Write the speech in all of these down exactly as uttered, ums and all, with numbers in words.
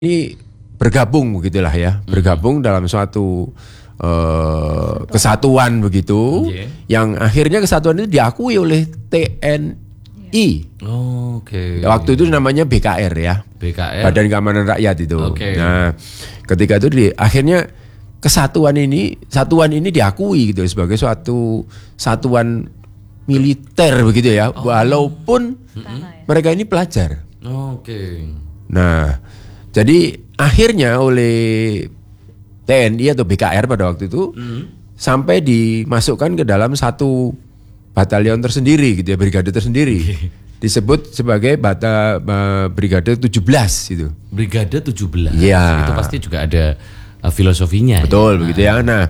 ini bergabung begitulah ya, bergabung dalam suatu uh, kesatuan begitu, yeah. Yang akhirnya kesatuan itu diakui oleh T N I. Oh, Oke. Okay. Waktu itu namanya B K R ya, B K R. Badan Keamanan Rakyat itu. Okay. Nah, ketika itu di, akhirnya kesatuan ini, satuan ini diakui gitu sebagai suatu satuan militer begitu ya, oh. Walaupun mm-hmm. mereka ini pelajar. Oh, Oke. Okay. Nah. Jadi akhirnya oleh T N I atau B K R pada waktu itu mm. sampai dimasukkan ke dalam satu batalion tersendiri gitu ya, brigade tersendiri. Disebut sebagai bata uh, brigade tujuh belas itu. Brigade tujuh belas. Ya. Itu pasti juga ada uh, filosofinya. Betul ya? Begitu ya. Nah, nah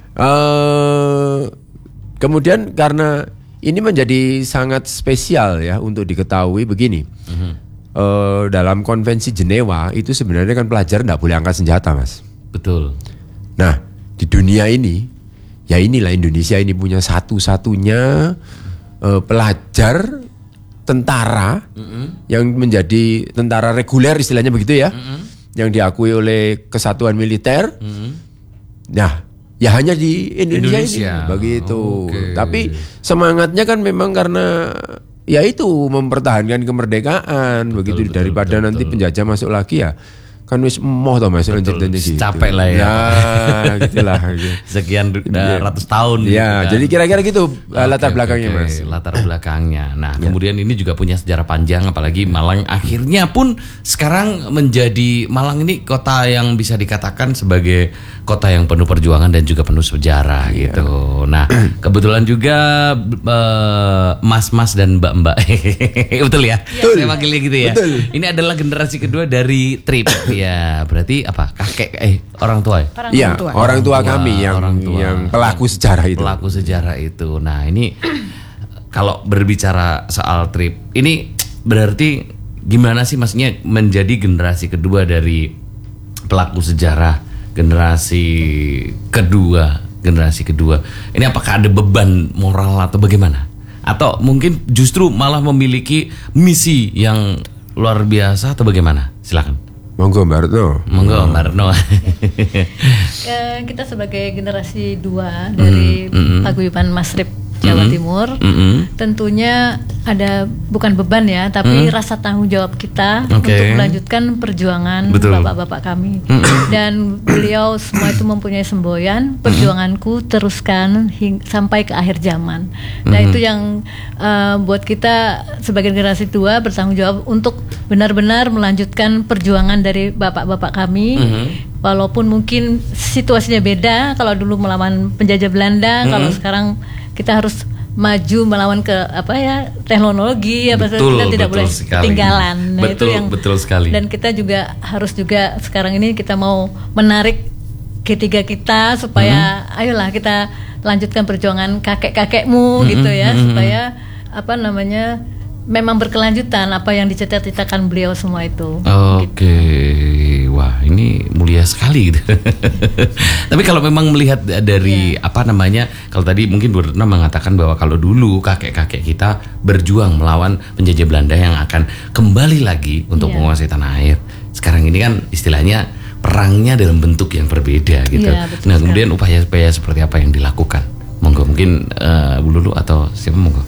uh, kemudian karena ini menjadi sangat spesial ya untuk diketahui begini. Mm-hmm. Uh, dalam konvensi Jenewa itu sebenarnya kan pelajar tidak boleh angkat senjata, Mas. Betul. Nah di dunia ini, ya inilah Indonesia ini punya satu-satunya uh, pelajar tentara mm-hmm. yang menjadi tentara reguler istilahnya begitu ya, mm-hmm. yang diakui oleh kesatuan militer. Mm-hmm. Nah ya hanya di Indonesia, Indonesia. Ini begitu. Okay. Tapi semangatnya kan memang karena ya itu mempertahankan kemerdekaan, betul, begitu betul, daripada betul, nanti betul. Penjajah masuk lagi ya kan wis emoh toh masuk lanjut-lanjut gitu. Capek lah ya. Ya gitulah gitu. Sekian uh, ratus tahun ya, gitu kan. Jadi kira-kira gitu okay, latar belakangnya okay, Mas. Latar belakangnya. Nah, ya. Kemudian ini juga punya sejarah panjang, apalagi Malang akhirnya pun sekarang menjadi Malang ini kota yang bisa dikatakan sebagai kota yang penuh perjuangan dan juga penuh sejarah ya. Gitu. Nah, kebetulan juga uh, mas-mas dan mbak-mbak. Betul ya? Betul. Saya panggilnya gitu ya. Betul. Ini adalah generasi kedua dari Trip. Ya, berarti apa? Kakek eh orang tua ya? Orang ya, tua. Orang tua kami yang orang tua, yang pelaku sejarah itu. Pelaku sejarah itu. Nah, ini kalau berbicara soal Trip, ini berarti gimana sih maksudnya menjadi generasi kedua dari pelaku sejarah, generasi kedua, generasi kedua. Ini apakah ada beban moral atau bagaimana? Atau mungkin justru malah memiliki misi yang luar biasa atau bagaimana? Silakan. Monggo Mbak Retno. Monggo Mbak Retno. Kita sebagai generasi dua dari mm-hmm. Paguyuban Masrib Jawa mm-hmm. Timur, mm-hmm. tentunya ada bukan beban ya, tapi mm. rasa tanggung jawab kita okay. untuk melanjutkan perjuangan Betul. bapak-bapak kami. Mm-hmm. Dan beliau semua itu mempunyai semboyan, perjuanganku teruskan hing- sampai ke akhir zaman. Nah mm-hmm. itu yang uh, buat kita sebagai generasi tua bertanggung jawab untuk benar-benar melanjutkan perjuangan dari bapak-bapak kami. Mm-hmm. Walaupun mungkin situasinya beda, kalau dulu melawan penjajah Belanda, mm-hmm. kalau sekarang kita harus maju melawan ke apa ya teknologi apa betul, kita tidak boleh sekali. ketinggalan. Nah, betul, itu yang betul sekali. Dan kita juga harus juga sekarang ini kita mau menarik G tiga kita supaya hmm. ayolah kita lanjutkan perjuangan kakek-kakekmu hmm, gitu ya hmm, supaya apa namanya memang berkelanjutan apa yang dicita-citakan beliau semua itu. Oke, okay. Gitu. Wah ini mulia sekali gitu. Tapi kalau memang melihat dari yeah. apa namanya, kalau tadi mungkin Bu Retno mengatakan bahwa kalau dulu kakek-kakek kita berjuang melawan penjajah Belanda yang akan kembali lagi untuk yeah. menguasai tanah air. Sekarang ini kan istilahnya perangnya dalam bentuk yang berbeda gitu. Yeah, nah kemudian upaya-upaya seperti apa yang dilakukan? Monggo mungkin uh, Bu Lulu atau siapa monggo.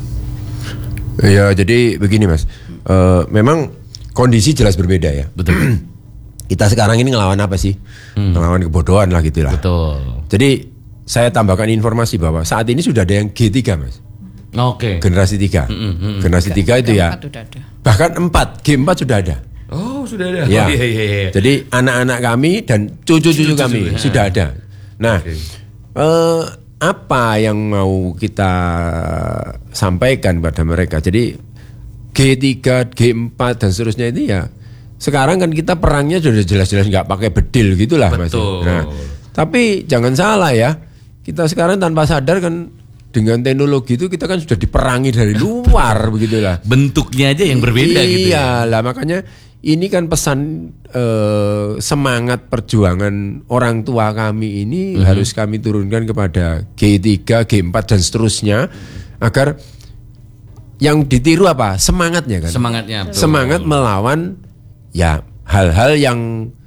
Ya jadi begini Mas, uh, memang kondisi jelas berbeda ya. Betul. Kita sekarang ini ngelawan apa sih? Hmm. Ngelawan kebodohan lah gitulah. Betul. Jadi saya tambahkan informasi bahwa saat ini sudah ada yang G tiga Mas. Oke. Okay. Generasi tiga. Mm-hmm, mm-hmm. Generasi tiga itu ya. Bahkan empat, G empat sudah ada. Oh sudah ada. Ya. Oh, iya, iya, iya. Jadi anak-anak kami dan cucu-cucu kami ya. Sudah ada. Nah. Okay. Uh, apa yang mau kita sampaikan pada mereka? Jadi G tiga, G empat dan seterusnya ini ya sekarang kan kita perangnya sudah jelas-jelas nggak pakai bedil gitulah Mas. Nah, tapi jangan salah ya, kita sekarang tanpa sadar kan dengan teknologi itu kita kan sudah diperangi dari luar begitulah. Bentuknya aja yang berbeda iya, gitu. Iya lah makanya ini kan pesan eh, semangat perjuangan orang tua kami ini mm-hmm. harus kami turunkan kepada G tiga, G empat dan seterusnya agar yang ditiru apa? Semangatnya kan. Semangatnya. Betul. Semangat melawan ya hal-hal yang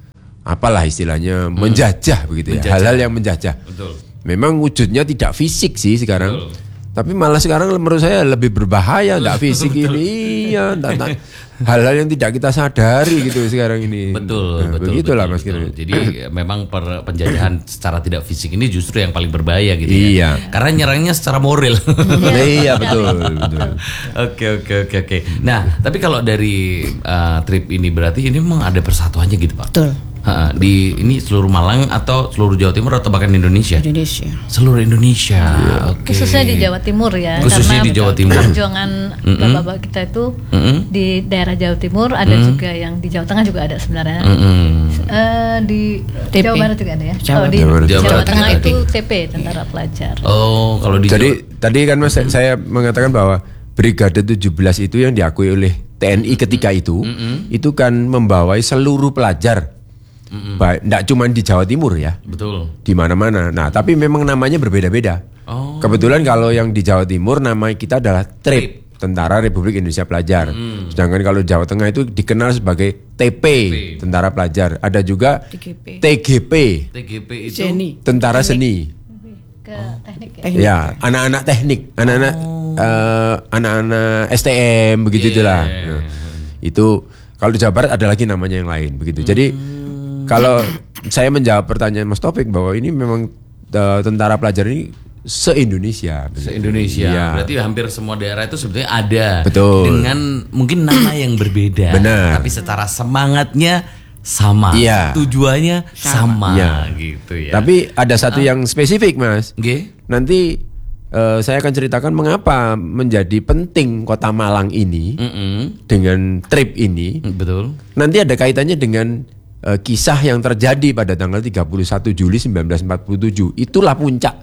apalah istilahnya hmm. menjajah begitu menjajah. ya, hal-hal yang menjajah. Betul. Memang wujudnya tidak fisik sih sekarang. Betul. Tapi malah sekarang menurut saya lebih berbahaya, tidak fisik ini, ya, enggak, hal-hal yang tidak kita sadari gitu sekarang ini. Betul, nah, betul. Begitulah betul, Mas Kira. Jadi memang per, penjajahan secara tidak fisik ini justru yang paling berbahaya gitu iya. ya. Karena nyerangnya secara moral. Iya betul, betul. Oke oke oke oke. Nah, tapi kalau dari uh, trip ini berarti ini memang ada persatuannya gitu Pak. Betul. Ha, di ini seluruh Malang atau seluruh Jawa Timur atau bahkan Indonesia? Indonesia. Seluruh Indonesia. Yeah. Oke. Khususnya di Jawa Timur ya. Khususnya karena di Jawa Timur. Perjuangan bapak-bapak kita itu mm-hmm. di daerah Jawa Timur ada mm-hmm. juga yang di Jawa Tengah juga ada sebenarnya. Mm-hmm. Uh, di T P. Jawa Barat juga ada ya. Jawa, kalau di Jawa, Jawa, Jawa Jawa Tengah itu itu T P Tentara Pelajar. Oh, kalau di Jadi Jawa... tadi kan Mas mm-hmm. saya mengatakan bahwa Brigade tujuh belas itu yang diakui oleh T N I ketika itu mm-hmm. itu kan membawai seluruh pelajar. Mm-hmm. Baik, tidak cuma di Jawa Timur ya, betul. Di mana-mana. Nah, tapi memang namanya berbeda-beda. Oh. Kebetulan kalau yang di Jawa Timur nama kita adalah T R I P, Tentara Republik Indonesia Pelajar. Mm. Sedangkan kalau Jawa Tengah itu dikenal sebagai T P, T P. Tentara Pelajar. Ada juga T G P, T G P, T G P itu Seni. Tentara Seni. Ke teknik ya. Ya, anak-anak teknik, anak-anak oh. uh, anak-anak S T M begitu yeah. itulah. Nah, itu kalau di Jawa Barat ada lagi namanya yang lain begitu. Mm. Jadi kalau saya menjawab pertanyaan Mas Taufik bahwa ini memang uh, tentara pelajar ini se-Indonesia. Se-Indonesia. Ya. Berarti hampir semua daerah itu sebetulnya ada. Betul. Dengan mungkin nama yang berbeda. Benar. Tapi secara semangatnya sama. Iya. Tujuannya sama, sama ya. gitu ya. Tapi ada satu uh. yang spesifik Mas. Okay. Nanti uh, saya akan ceritakan mengapa menjadi penting Kota Malang ini mm-hmm. dengan trip ini. Betul. Nanti ada kaitannya dengan Uh, kisah yang terjadi pada tanggal tiga puluh satu Juli seribu sembilan ratus empat puluh tujuh. Itulah puncak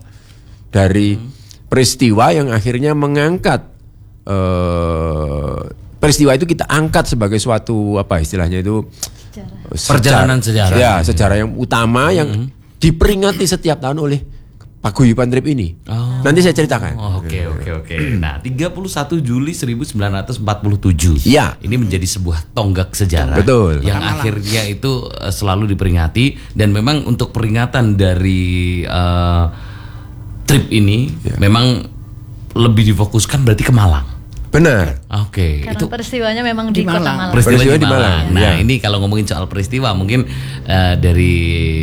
dari hmm. peristiwa yang akhirnya mengangkat uh, peristiwa itu kita angkat sebagai suatu apa istilahnya itu sejarah. Perjalanan sejarah. Ya, sejarah yang utama yang hmm. diperingati setiap tahun oleh paguyuban trip ini. Oh. Nanti saya ceritakan. Oke oke oke. Nah, tiga puluh satu Juli seribu sembilan ratus empat puluh tujuh. Ya. Ini menjadi sebuah tonggak sejarah. Betul. Yang Malang. Akhirnya itu uh, selalu diperingati dan memang untuk peringatan dari uh, trip ini ya. Memang lebih difokuskan berarti ke Malang. Benar. Oke. Karena itu peristiwanya memang di, di Kota Malang. Peristiwa, peristiwa di Malang. Malang. Nah, ya. ini kalau ngomongin soal peristiwa mungkin uh, dari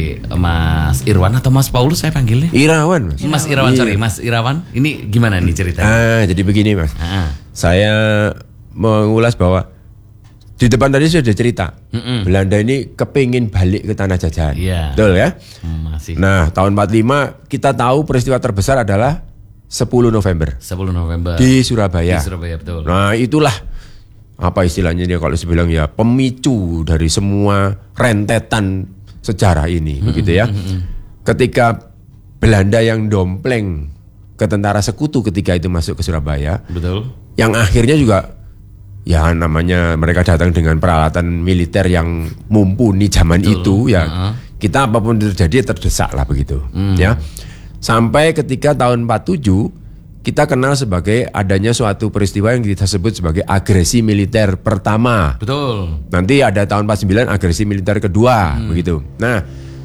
Mas Irwan atau Mas Paulus saya panggilnya. Irawan, Mas. Mas Irawan, sorry, Mas Irawan. Ini gimana nih ceritanya? Ah, jadi begini, Mas. Ah. Saya mengulas bahwa di depan tadi sudah cerita. Mm-mm. Belanda ini kepingin balik ke tanah jajahan. Yeah. Betul ya? Masih. Nah, tahun empat puluh lima kita tahu peristiwa terbesar adalah sepuluh November. sepuluh November. Di Surabaya. Di Surabaya, betul. Nah, itulah apa istilahnya dia kalau saya bilang ya pemicu dari semua rentetan sejarah ini, mm-hmm. begitu ya. Mm-hmm. Ketika Belanda yang dompleng ke tentara sekutu ketika itu masuk ke Surabaya. Betul. Yang akhirnya juga ya namanya mereka datang dengan peralatan militer yang mumpuni zaman betul. Itu ya. Uh-huh. Kita apapun terjadi terdesak lah begitu, mm. ya. Sampai ketika tahun empat puluh tujuh kita kenal sebagai adanya suatu peristiwa yang kita sebut sebagai agresi militer pertama. Betul. Nanti ada tahun empat puluh sembilan agresi militer kedua, hmm. begitu. Nah,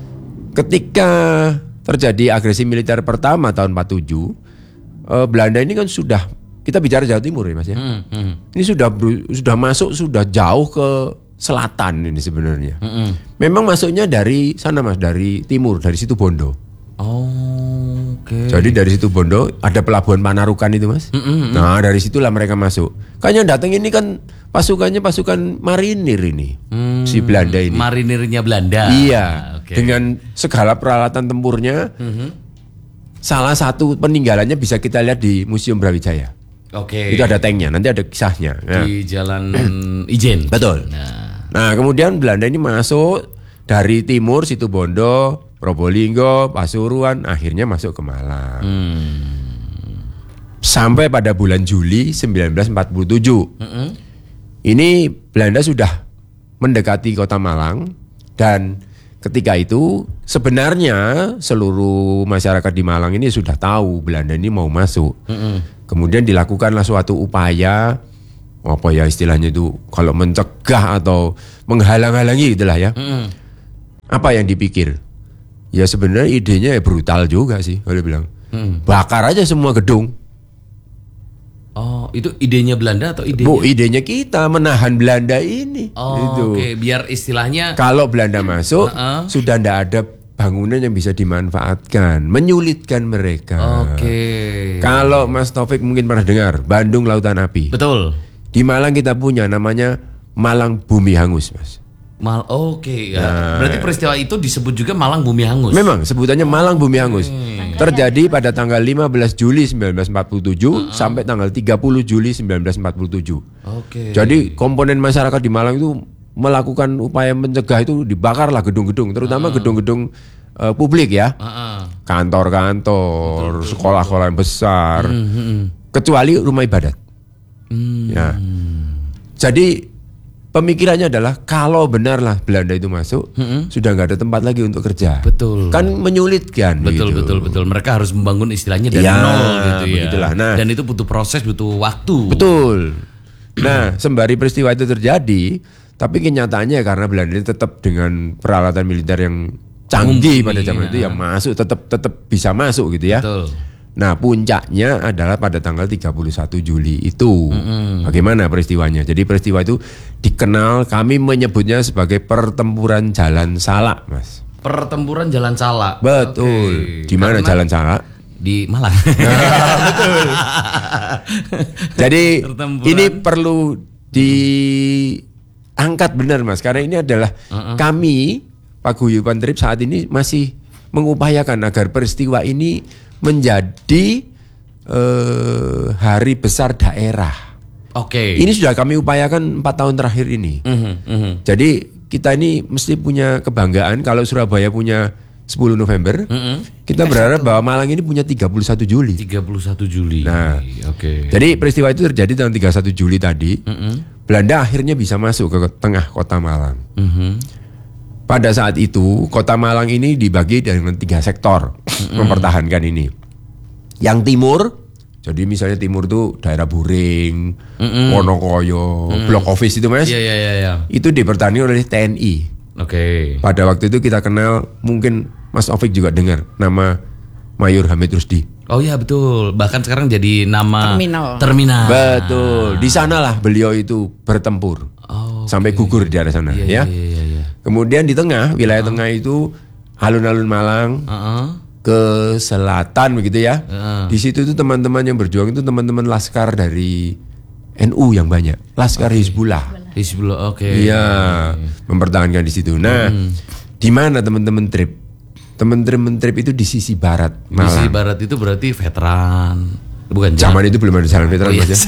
ketika terjadi agresi militer pertama tahun empat puluh tujuh, eh, Belanda ini kan sudah, kita bicara Jawa Timur ya Mas ya. Hmm. Hmm. Ini sudah sudah masuk sudah jauh ke selatan ini sebenarnya. Hmm. Memang masuknya dari sana Mas, dari timur, dari Situbondo. Oh, oke. Okay. Jadi dari situ Bondo ada pelabuhan Panarukan itu Mas. Mm -hmm. Nah dari situlah mereka masuk. Kan yang datang ini kan pasukannya pasukan marinir ini, hmm, si Belanda ini. Marinirnya Belanda. Iya. Okay. Dengan segala peralatan tempurnya. Mm -hmm. Salah satu peninggalannya bisa kita lihat di Museum Brawijaya. Oke. Okay. Itu ada tanknya. Nanti ada kisahnya. Nah. Di Jalan Ijen. Betul. Nah. nah kemudian Belanda ini masuk dari timur Situbondo, Probolinggo, Pasuruan, akhirnya masuk ke Malang. Hmm. Sampai pada bulan Juli seribu sembilan ratus empat puluh tujuh. Mm-hmm. Ini Belanda sudah mendekati kota Malang. Dan ketika itu sebenarnya seluruh masyarakat di Malang ini sudah tahu Belanda ini mau masuk. Mm-hmm. Kemudian dilakukanlah suatu upaya, apa ya istilahnya itu, kalau mencegah atau menghalang-halangi itulah ya. Mm-hmm. Apa yang dipikir? Ya sebenarnya idenya ya brutal juga sih, kalau bilang. Hmm. Bakar aja semua gedung. Oh, itu idenya Belanda atau idenya? Bu, idenya kita menahan Belanda ini. Oh, gitu. Oke, okay. Biar istilahnya kalau Belanda masuk, uh-uh. sudah tidak ada bangunan yang bisa dimanfaatkan, menyulitkan mereka. Oke. Okay. Kalau Mas Taufik mungkin pernah dengar Bandung Lautan Api. Betul. Di Malang kita punya namanya Malang Bumi Hangus, Mas. Mal, oke. Okay. Ya. Nah, berarti peristiwa itu disebut juga Malang Bumi Hangus. Memang sebutannya Malang Bumi Hangus. Hmm. Terjadi pada tanggal lima belas Juli seribu sembilan ratus empat puluh tujuh uh-huh. sampai tanggal tiga puluh Juli seribu sembilan ratus empat puluh tujuh. Oke. Okay. Jadi komponen masyarakat di Malang itu melakukan upaya mencegah itu, dibakarlah gedung-gedung, terutama uh-huh. gedung-gedung uh, publik ya. Uh-huh. Kantor-kantor, sekolah-sekolah yang besar. Uh-huh. Kecuali rumah ibadat. Uh-huh. Ya. Jadi pemikirannya adalah kalau benarlah Belanda itu masuk, mm-hmm. sudah nggak ada tempat lagi untuk kerja. Betul. Kan menyulitkan. Betul gitu. betul betul. Mereka harus membangun istilahnya dari ya, nol gitu ya. Begitulah. Nah, dan itu butuh proses, butuh waktu. Betul. Nah, sembari peristiwa itu terjadi, tapi kenyataannya karena Belanda ini tetap dengan peralatan militer yang canggih pada zaman ya. itu, yang masuk tetap tetap bisa masuk gitu ya. Betul. Nah, puncaknya adalah pada tanggal tiga puluh satu Juli itu. Mm-hmm. Bagaimana peristiwanya? Jadi peristiwa itu dikenal, kami menyebutnya sebagai pertempuran Jalan Salak, Mas. Pertempuran Jalan Salak. Betul. Okay. Di mana Jalan Salak? Di Malang. Nah, betul. Jadi ini perlu diangkat benar, Mas, karena ini adalah uh-uh. kami Paguyuban Trip saat ini masih mengupayakan agar peristiwa ini menjadi uh, hari besar daerah. Oke. Okay. Ini sudah kami upayakan empat tahun terakhir ini. Uh-huh, uh-huh. Jadi kita ini mesti punya kebanggaan kalau Surabaya punya sepuluh November. Uh-huh. Kita berharap bahwa Malang ini punya tiga puluh satu Juli. tiga puluh satu Juli. Nah, oke. Okay. Jadi peristiwa itu terjadi tanggal tiga puluh satu Juli tadi. Uh-huh. Belanda akhirnya bisa masuk ke tengah kota Malang. Uh-huh. Pada saat itu kota Malang ini dibagi dengan tiga sektor mm-hmm. mempertahankan ini. Yang timur, jadi misalnya timur itu daerah Buring, mm-hmm. Wonokoyo, mm-hmm. Blok Office itu, Mas. Iya, iya, iya, iya. Itu dipertani oleh T N I. Oke. Okay. Pada waktu itu kita kenal, mungkin Mas Taufik juga dengar nama Mayor Hamid Rusdi. Oh iya betul. Bahkan sekarang jadi nama terminal. Terminal. Betul. Di sanalah beliau itu bertempur. Oh, sampai okay. gugur di daerah sana, iya, ya. Iya, iya, iya. Kemudian di tengah, wilayah uh-huh. tengah itu alun-alun Malang uh-huh. ke selatan begitu ya. Uh-huh. Di situ itu teman-teman yang berjuang itu teman-teman laskar dari N U yang banyak, laskar okay. Hizbullah. Hizbullah, oke. Okay. Iya, mempertahankan di situ. Nah, hmm. di mana teman-teman trip? Teman-teman trip itu di sisi barat Malang. Di sisi barat itu berarti veteran. Bukan zaman itu belum ada jalan veteran, oh, yes.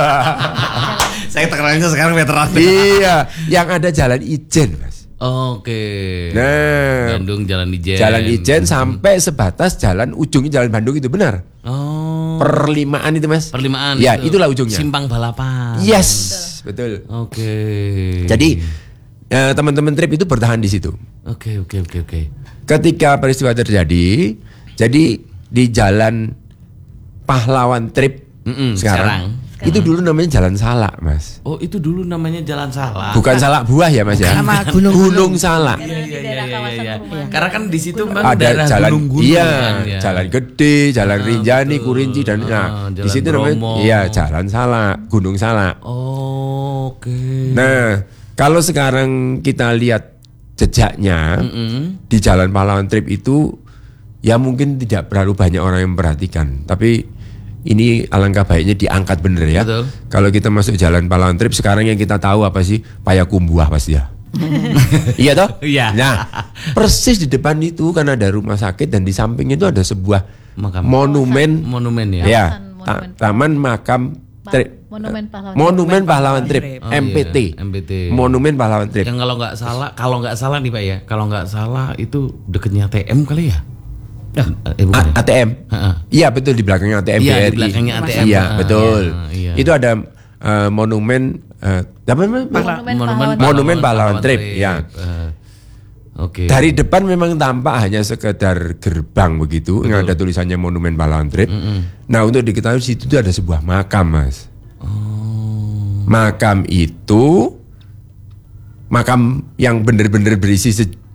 Saya tekanannya sekarang veteran. Iya, yang ada jalan Ijen, Mas. Oke. Nah, Bandung Jalan Ijen. Jalan Ijen sampai sebatas jalan ujungnya Jalan Bandung itu, benar. Oh. Perlimaan itu, Mas. Perlimaan. Ya, itu. itulah ujungnya. Simpang Balapan. Yes, betul. Oke. Okay. Jadi ya, teman-teman trip itu bertahan di situ. Oke, okay, oke, okay, oke, okay, oke. Okay. Ketika peristiwa terjadi, jadi di Jalan Pahlawan Trip sekarang, sekarang itu dulu namanya Jalan Salak, Mas. Oh, itu dulu namanya Jalan Salak. Bukan salak buah ya, Mas. Ya. Nama gunung, gunung Salak. Iya, iya, iya, iya, iya. Karena kan di situ ada jalan gunung, iya, kan, ya. Jalan Gede, Jalan ah, Rinjani, betul. Kurinci dan nah, di situ namanya iya Jalan Salak, Gunung Salak. Oh, oke. Okay. Nah, kalau sekarang kita lihat jejaknya mm-hmm. di Jalan Pahlawan Trip itu ya mungkin tidak terlalu banyak orang yang memperhatikan, tapi ini alangkah baiknya diangkat bener ya. Betul. Kalau kita masuk Jalan Pahlawan Trip sekarang yang kita tahu apa sih? Payakumbuh pasti ya. Iya toh? Iya. Nah, persis di depan itu kan ada rumah sakit dan di sampingnya itu ada sebuah makam. monumen monumen ya. Ya, ta- Taman Makam Trip. Monumen Pahlawan. Monumen Pahlawan Trip, oh, M P T. Iya, M P T. Monumen Pahlawan Trip. Yang kalau nggak salah, kalau nggak salah nih Pak ya, kalau nggak salah itu dekatnya A T M kali ya? Eh, bukan A- ATM. Iya betul, di belakangnya A T M iya, B R I. Di belakangnya A T M. Iya betul. Iya, iya. Itu ada uh, monumen uh, apa namanya? Monumen, monumen, monumen Pahlawan Trip. Ya. Uh, Oke. Okay. Dari depan memang tampak hanya sekedar gerbang begitu, yang ada tulisannya Monumen Pahlawan Trip. Mm-hmm. Nah, untuk diketahui di situ ada sebuah makam, Mas. Oh. Makam itu makam yang benar-benar berisi se-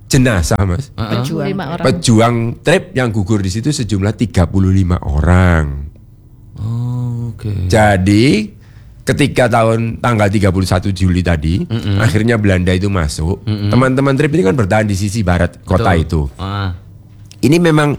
jenazah Mas. Uh-uh. Pejuang. lima orang. Pejuang trip yang gugur di situ sejumlah tiga puluh lima orang. Oh, oke. Okay. Jadi ketika tahun tanggal tiga puluh satu Juli tadi, mm-mm. akhirnya Belanda itu masuk. Mm-mm. Teman-teman trip ini kan bertahan di sisi barat kota Betul. itu. Ah. Ini memang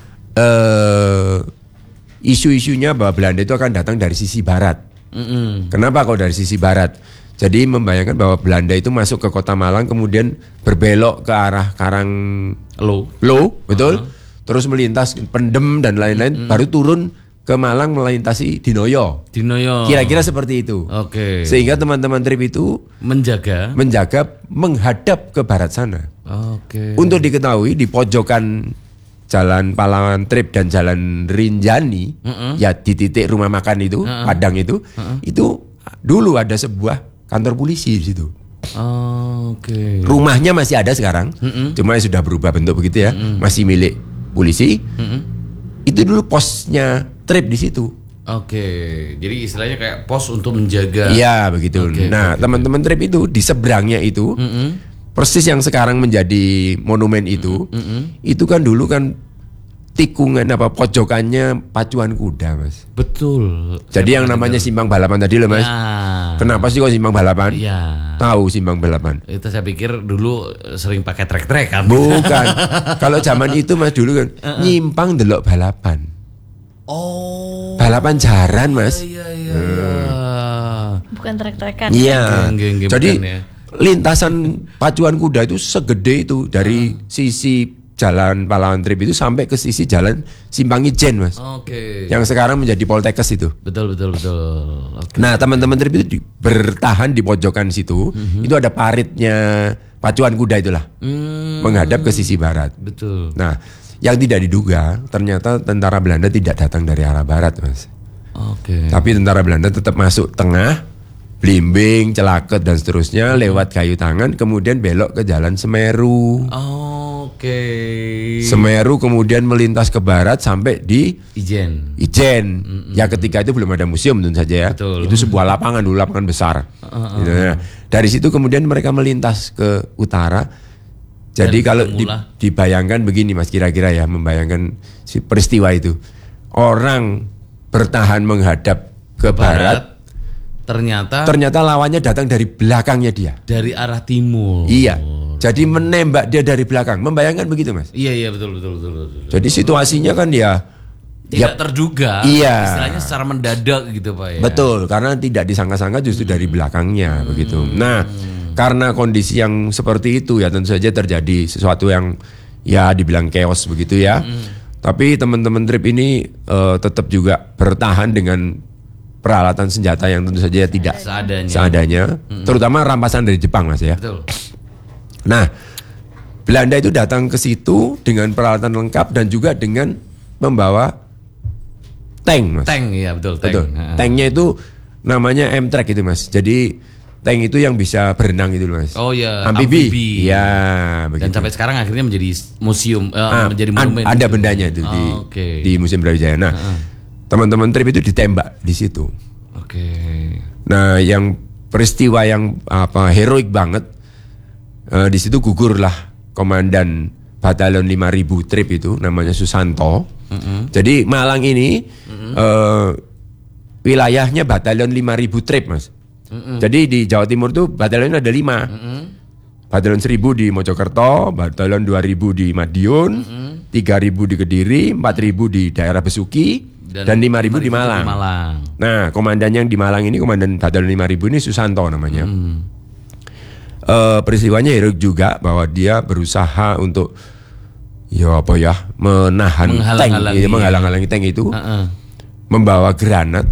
uh, isu-isunya bahwa Belanda itu akan datang dari sisi barat. Mm-mm. Kenapa kok dari sisi barat? Jadi membayangkan bahwa Belanda itu masuk ke kota Malang kemudian berbelok ke arah Karang Lo, Lo, betul? Uh-huh. Terus melintas Pendem dan lain-lain, mm-hmm. baru turun ke Malang melintasi Dinoyo. Dinoyo. Kira-kira seperti itu. Oke. Okay. Sehingga teman-teman trip itu menjaga menjaga menghadap ke barat sana. Oke. Okay. Untuk diketahui di pojokan Jalan Pahlawan Trip dan Jalan Rinjani, uh-uh. ya di titik rumah makan itu, uh-uh. Padang itu, uh-uh. itu dulu ada sebuah kantor polisi di situ. Oh, oke. Okay. Rumahnya masih ada sekarang, uh-uh. cuma sudah berubah bentuk begitu ya, uh-uh. masih milik polisi. Uh-uh. Itu dulu posnya Trip di situ. Oke, okay. Jadi istilahnya kayak pos untuk menjaga. Iya begitu. Okay, nah okay, teman-teman Trip itu di seberangnya itu. Uh-uh. Persis yang sekarang menjadi monumen itu, mm-hmm. itu kan dulu kan tikungan apa pojokannya pacuan kuda Mas. Betul. Jadi yang namanya itu. Simpang balapan tadi loh Mas. Ya. Kenapa sih kok simpang balapan? Iya. Tahu simpang balapan? Itu saya pikir dulu sering pakai trek-trek kan. Bukan. Kalau zaman itu Mas dulu kan uh-uh. nyimpang delok balapan. Oh. Balapan jaran Mas. Iya iya iya. Hmm. Bukan trek-trekan. Iya. Geng-geng Jadi bukan, ya. Lintasan pacuan kuda itu segede itu dari uh. sisi Jalan Pahlawan Trip itu sampai ke sisi Jalan Simpang Ijen Mas. Oke. Okay. Yang sekarang menjadi Poltekkes itu. Betul betul betul. Okay. Nah teman-teman Trip itu di, bertahan di pojokan situ. Mm-hmm. Itu ada paritnya pacuan kuda itulah. Mm. Menghadap ke sisi barat. Betul. Nah yang tidak diduga ternyata tentara Belanda tidak datang dari arah barat Mas. Oke. Okay. Tapi tentara Belanda tetap masuk tengah. Blimbing, Celaket dan seterusnya lewat Kayu Tangan kemudian belok ke Jalan Semeru. Oh, oke. Okay. Semeru kemudian melintas ke barat sampai di Ijen. Ijen. Mm-mm. Ya ketika itu belum ada museum tentu saja ya. Betul. Itu sebuah lapangan dulu, lapangan besar. Uh-uh. Gitu, nah, dari situ kemudian mereka melintas ke utara. Jadi dan kalau di, dibayangkan begini Mas kira-kira ya membayangkan si peristiwa itu. Orang bertahan menghadap ke barat, barat Ternyata Ternyata lawannya datang dari belakangnya dia. Dari arah timur. Iya. Jadi menembak dia dari belakang. Membayangkan begitu Mas? Iya iya betul betul betul. betul, betul. Jadi situasinya kan ya tidak ya, terduga. Iya. Istilahnya secara mendadak gitu Pak ya. Betul. Karena tidak disangka-sangka justru hmm. dari belakangnya hmm. begitu. Nah karena kondisi yang seperti itu ya tentu saja terjadi sesuatu yang ya dibilang chaos begitu ya. Hmm. Tapi teman-teman Trip ini uh, tetap juga bertahan dengan peralatan senjata yang tentu saja tidak seadanya, seadanya mm-hmm. terutama rampasan dari Jepang Mas ya. Betul. Nah, Belanda itu datang ke situ dengan peralatan lengkap dan juga dengan membawa tank Mas. Tank ya betul. Tank. Betul. Tanknya itu namanya M-Track itu Mas. Jadi tank itu yang bisa berenang itu Mas. Oh ya. Amfibi. Iya. Dan sampai sekarang akhirnya menjadi museum, uh, ah, menjadi monumen. Ada gitu. Bendanya itu oh, di okay. di Museum Brawijaya. Nah. Uh-uh. Teman-teman Trip itu ditembak di situ. Oke. Okay. Nah, yang peristiwa yang apa heroik banget uh, di situ gugurlah komandan Batalion lima ribu Trip itu namanya Susanto. Mm-hmm. Jadi Malang ini mm-hmm. uh, wilayahnya Batalion lima ribu Trip Mas. Mm-hmm. Jadi di Jawa Timur tuh batalion ada lima. Mm-hmm. Batalion seribu di Mojokerto, Batalion dua ribu di Madiun, mm-hmm. tiga ribu di Kediri, empat ribu di daerah Besuki. Dan, dan lima ribu di Malang. di Malang. Nah, komandan yang di Malang ini, komandan Batalion lima ribu ini Susanto namanya. Hmm. Uh, peristiwanya heroik juga bahwa dia berusaha untuk ya apa ya menahan tank, ya, menghalang-halangi tank itu, uh-uh. membawa granat,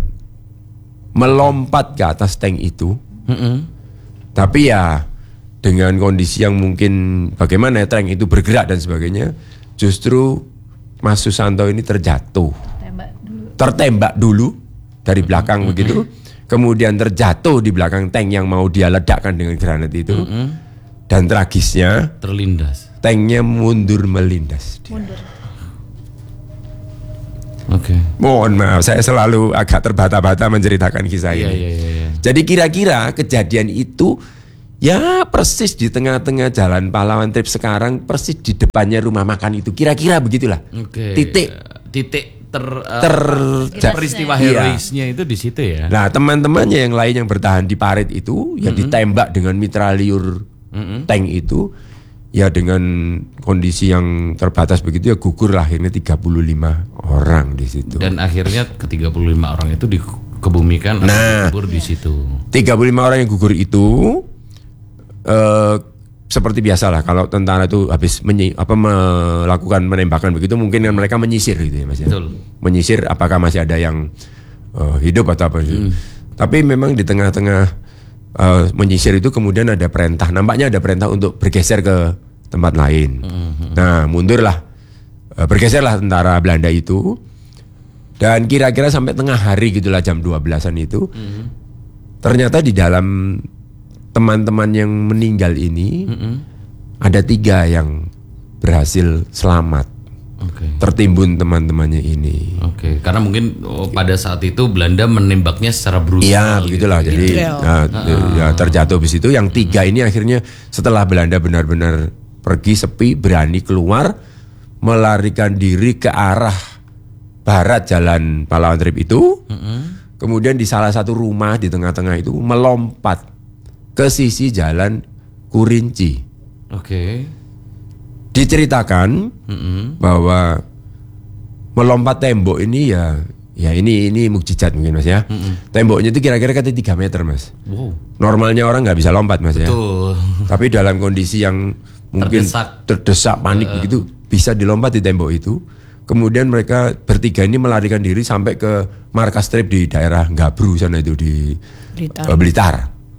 melompat ke atas tank itu. Uh-uh. Tapi ya dengan kondisi yang mungkin bagaimana ya, tank itu bergerak dan sebagainya, justru Mas Susanto ini terjatuh. Tertembak dulu dari belakang mm-hmm. begitu, kemudian terjatuh di belakang tank yang mau dia ledakkan dengan granat itu, mm-hmm. dan tragisnya terlindas. Tanknya mundur melindas. Mundur. Oke. Okay. Mohon maaf, saya selalu agak terbata-bata menceritakan kisah yeah, ini. Yeah, yeah, yeah. Jadi kira-kira kejadian itu Ya persis di tengah-tengah Jalan Pahlawan Trip sekarang, persis di depannya rumah makan itu, kira-kira begitulah. Oke. Titik titik ter, uh, ter ja- peristiwa iya. heroisnya itu di situ ya. Nah teman-temannya yang lain yang bertahan di parit itu, yang mm-hmm. ditembak dengan mitraliur mm-hmm. tank itu, ya dengan kondisi yang terbatas begitu ya gugur lah akhirnya tiga puluh lima orang di situ. Dan akhirnya ke tiga puluh lima orang itu dikebumikan nah, gugur di situ. tiga puluh lima orang yang gugur itu uh, seperti biasalah kalau tentara itu habis menyi, apa, melakukan penembakan begitu mungkin kan mereka menyisir gitu ya Mas ya. Betul. Menyisir apakah masih ada yang uh, hidup atau apa. Hmm. Tapi memang di tengah-tengah uh, menyisir itu kemudian ada perintah, nampaknya ada perintah untuk bergeser ke tempat lain. Hmm. Nah, mundurlah, uh, bergeserlah tentara Belanda itu. Dan kira-kira sampai tengah hari gitulah jam dua belasan itu. Hmm. Ternyata di dalam teman-teman yang meninggal ini mm-hmm. ada tiga yang berhasil selamat, okay. tertimbun teman-temannya ini. Oke, okay. Karena mungkin oh, pada saat itu Belanda menembaknya secara brutal. Iya, begitulah. Gitu. Jadi Gitu. Nah, uh-huh. ya, terjatuh di situ. Yang tiga ini akhirnya setelah Belanda benar-benar pergi sepi, berani keluar, melarikan diri ke arah barat Jalan Pahlawan Trip itu. Uh-huh. Kemudian di salah satu rumah di tengah-tengah itu melompat ke sisi Jalan Kurinci. Oke. Okay. Diceritakan mm-hmm. bahwa melompat tembok ini ya, ya ini ini mukjizat mungkin Mas ya. Mm-hmm. Temboknya itu kira-kira kata tiga meter Mas. Wow. Normalnya orang nggak bisa lompat Mas. Betul. Ya. Tapi dalam kondisi yang mungkin terdesak, terdesak panik uh. begitu bisa dilompat di tembok itu. Kemudian mereka bertiga ini melarikan diri sampai ke markas trip di daerah Gabru sana itu di Blitar. Uh, Blitar.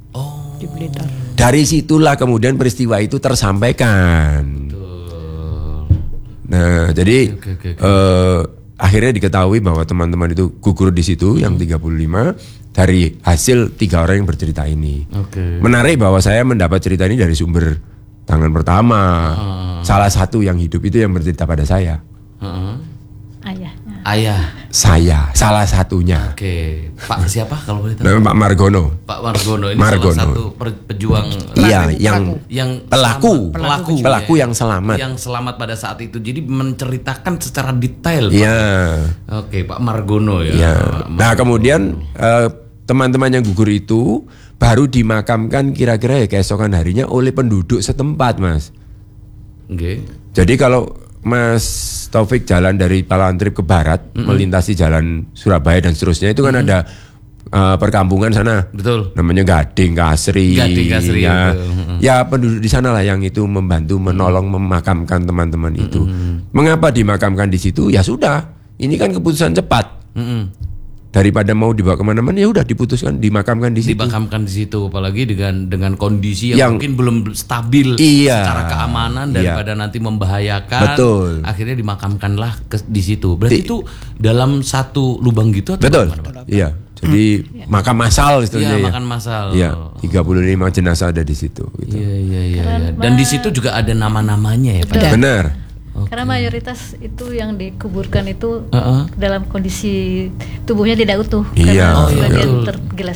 Di Blitar. Dari situlah kemudian peristiwa itu tersampaikan. Betul. Nah, jadi okay, okay, okay. Uh, akhirnya diketahui bahwa teman-teman itu gugur di situ hmm. yang tiga puluh lima dari hasil tiga orang yang bercerita ini. Okay. Menarik bahwa saya mendapat cerita ini dari sumber tangan pertama. Uh. Salah satu yang hidup itu yang bercerita pada saya. Uh. Ayah. Ayah. Saya, salah satunya. Oke, Pak siapa kalau boleh tahu? Namanya Pak Margono. Pak Margono ini Margono. salah satu pejuang. Iya, yang yang pelaku, selamat, pelaku, pelaku ya, yang selamat. Yang selamat pada saat itu. Jadi menceritakan secara detail. Iya. Oke, Pak Margono ya. Ya. Nah, kemudian uh, teman-teman yang gugur itu baru dimakamkan kira-kira ya keesokan harinya oleh penduduk setempat, Mas. Oke. Jadi kalau Mas Taufik jalan dari Pahlawan Trip ke barat, mm-hmm. melintasi jalan Surabaya dan seterusnya itu kan mm-hmm. ada uh, perkampungan sana. Betul. Namanya Gading, Kasri. Gading, Kasri. Ya, mm-hmm. ya penduduk di sana lah yang itu membantu menolong memakamkan teman-teman mm-hmm. itu. Mengapa dimakamkan di situ? Ya sudah, ini kan keputusan cepat. Mm-hmm. Daripada mau dibawa kemana-mana ya udah diputuskan dimakamkan di situ. Dimakamkan di situ, apalagi dengan dengan kondisi yang, yang mungkin belum stabil iya, secara keamanan daripada iya. nanti membahayakan. Betul. Akhirnya dimakamkanlah ke, di situ. Berarti di, itu dalam satu lubang gitu atau betul. Iya. Jadi hmm. makam massal istilahnya. Iya, makam massal. Iya, tiga puluh lima jenazah ada di situ gitu. Iya, iya, iya, iya. Dan di situ juga ada nama-namanya ya, Pak. Benar. Okay. Karena mayoritas itu yang dikuburkan itu uh-uh. dalam kondisi tubuhnya tidak utuh. Iya. Karena oh, sebagian iya. tergilas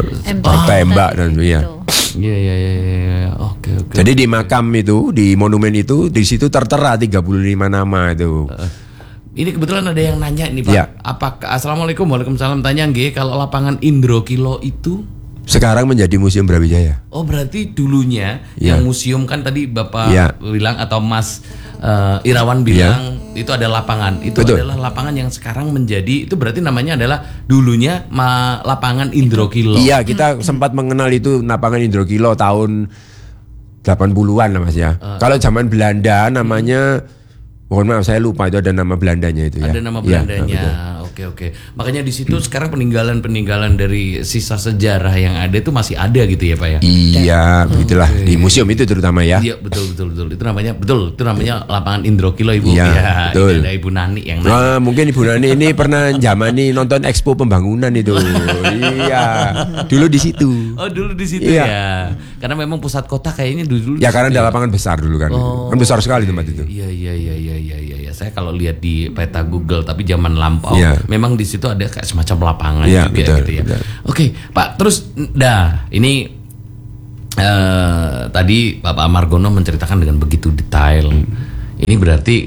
tembak dan iya. Iya iya iya. Oke oke. Jadi di makam itu, di monumen itu, di situ tertera tiga puluh lima nama itu. Uh, ini kebetulan ada yang nanya nih Pak. Ya. Apakah Assalamualaikum Waalaikumsalam tanya nggih kalau lapangan Indro Kilo itu sekarang menjadi Museum Brawijaya. Oh berarti dulunya ya. yang museum kan tadi Bapak ya. bilang atau Mas uh, Irawan bilang ya. itu ada lapangan. Itu Betul. adalah lapangan yang sekarang menjadi itu berarti namanya adalah dulunya ma, lapangan Indro Kilo. Iya kita hmm. sempat mengenal itu lapangan Indro Kilo tahun delapan puluhan lah Mas ya. Uh. Kalau zaman Belanda namanya hmm. mohon maaf saya lupa itu ada nama Belandanya itu ya. Ada nama Belandanya. Ya, Oke oke. Makanya di situ sekarang peninggalan-peninggalan dari sisa sejarah yang ada itu masih ada gitu ya Pak ya. Iya, begitulah okay. di museum itu terutama ya. Iya betul betul betul. Itu namanya betul itu namanya lapangan Indro Kilo Ibu. Iya, ya, betul. Ada Ibu Nani yang nanya. Nah, mungkin Ibu Nani ini pernah zamani nonton Expo Pembangunan itu. Iya. Dulu di situ. Oh, dulu di situ iya. ya. Karena memang pusat kota kayaknya dulu. Ya karena ada lapangan besar dulu kan. Oh, kan besar sekali tempat itu. Iya iya iya iya iya iya. Saya kalau lihat di peta Google tapi zaman lampau iya. memang di situ ada kayak semacam lapangan ya, juga betul, gitu ya. betul. Oke, Pak, terus dah ini uh, tadi Bapak Margono menceritakan dengan begitu detail. Hmm. Ini berarti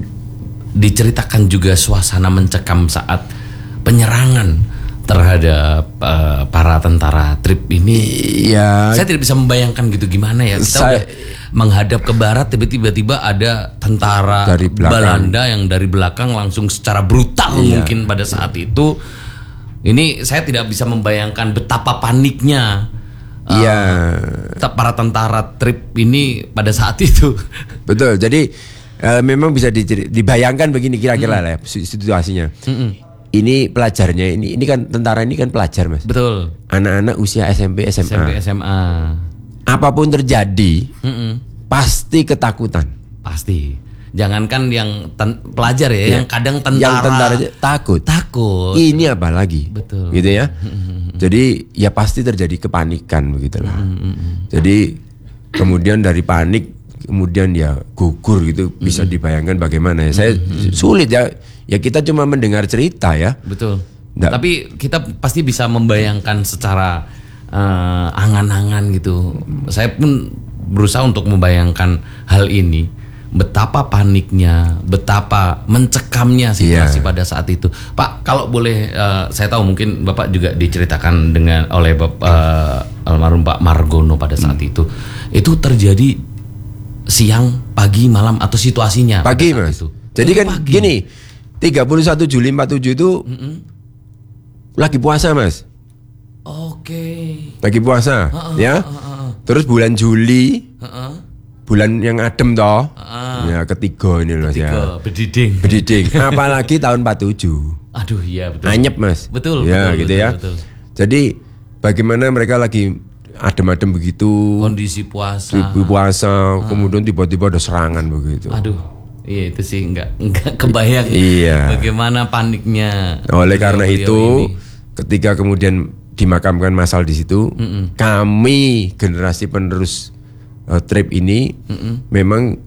diceritakan juga suasana mencekam saat penyerangan terhadap uh, para tentara Trip ini. Ya, saya tidak bisa membayangkan gitu gimana ya. Kita saya, udah menghadap ke barat, tiba-tiba ada tentara dari Belanda yang dari belakang langsung secara brutal iya. mungkin pada saat itu. Ini saya tidak bisa membayangkan betapa paniknya iya. uh, para tentara Trip ini pada saat itu. Betul. Jadi uh, memang bisa di, dibayangkan begini kira-kira lah mm. situasinya. Mm-mm. Ini pelajarnya ini ini kan tentara ini kan pelajar, Mas. Betul. Anak-anak usia S M P S M A. S M P S M A. Apapun terjadi, Mm-mm. pasti ketakutan. Pasti. Jangankan yang ten- pelajar ya, ya, yang kadang tentara. Yang tentara aja takut. Takut. Ini apa lagi? Betul. Gitu ya. Jadi ya pasti terjadi kepanikan begitulah. Mm-hmm. Jadi kemudian dari panik kemudian ya gugur gitu, mm-hmm. bisa dibayangkan bagaimana ya. Saya mm-hmm. sulit ya. Ya kita cuma mendengar cerita ya. Betul. Nggak. Tapi kita pasti bisa membayangkan secara uh, angan-angan gitu. Saya pun berusaha untuk membayangkan hal ini. Betapa paniknya, betapa mencekamnya situasi yeah. pada saat itu. Pak, kalau boleh uh, saya tahu mungkin Bapak juga diceritakan dengan oleh Bapak uh, almarhum Pak Margono pada saat hmm. itu. Itu terjadi siang, pagi, malam atau situasinya? Pagi, Mas. Itu. Jadi oh, kan pagi. Gini, tiga puluh satu Juli empat puluh tujuh itu mm-hmm. lagi puasa, Mas. Oke. Okay. Lagi puasa, uh-uh, ya. Uh-uh. Terus bulan Juli. Uh-uh. Bulan yang adem toh, ah. ya ketiga ini loh ya. Bediding. Bediding. Apalagi tahun empat puluh tujuh. Aduh iya betul. Anyep, Mas. Betul. Ya betul, gitu betul, ya. Betul. Jadi bagaimana mereka lagi adem-adem begitu. Kondisi puasa. Puasa, ah. kemudian tiba-tiba ada serangan begitu. Aduh, iya itu sih nggak nggak kebayang. Iya. Bagaimana paniknya. Oleh karena itu, ini. ketika kemudian dimakamkan massal di situ, Mm-mm. kami generasi penerus Uh, Trip ini mm-mm. memang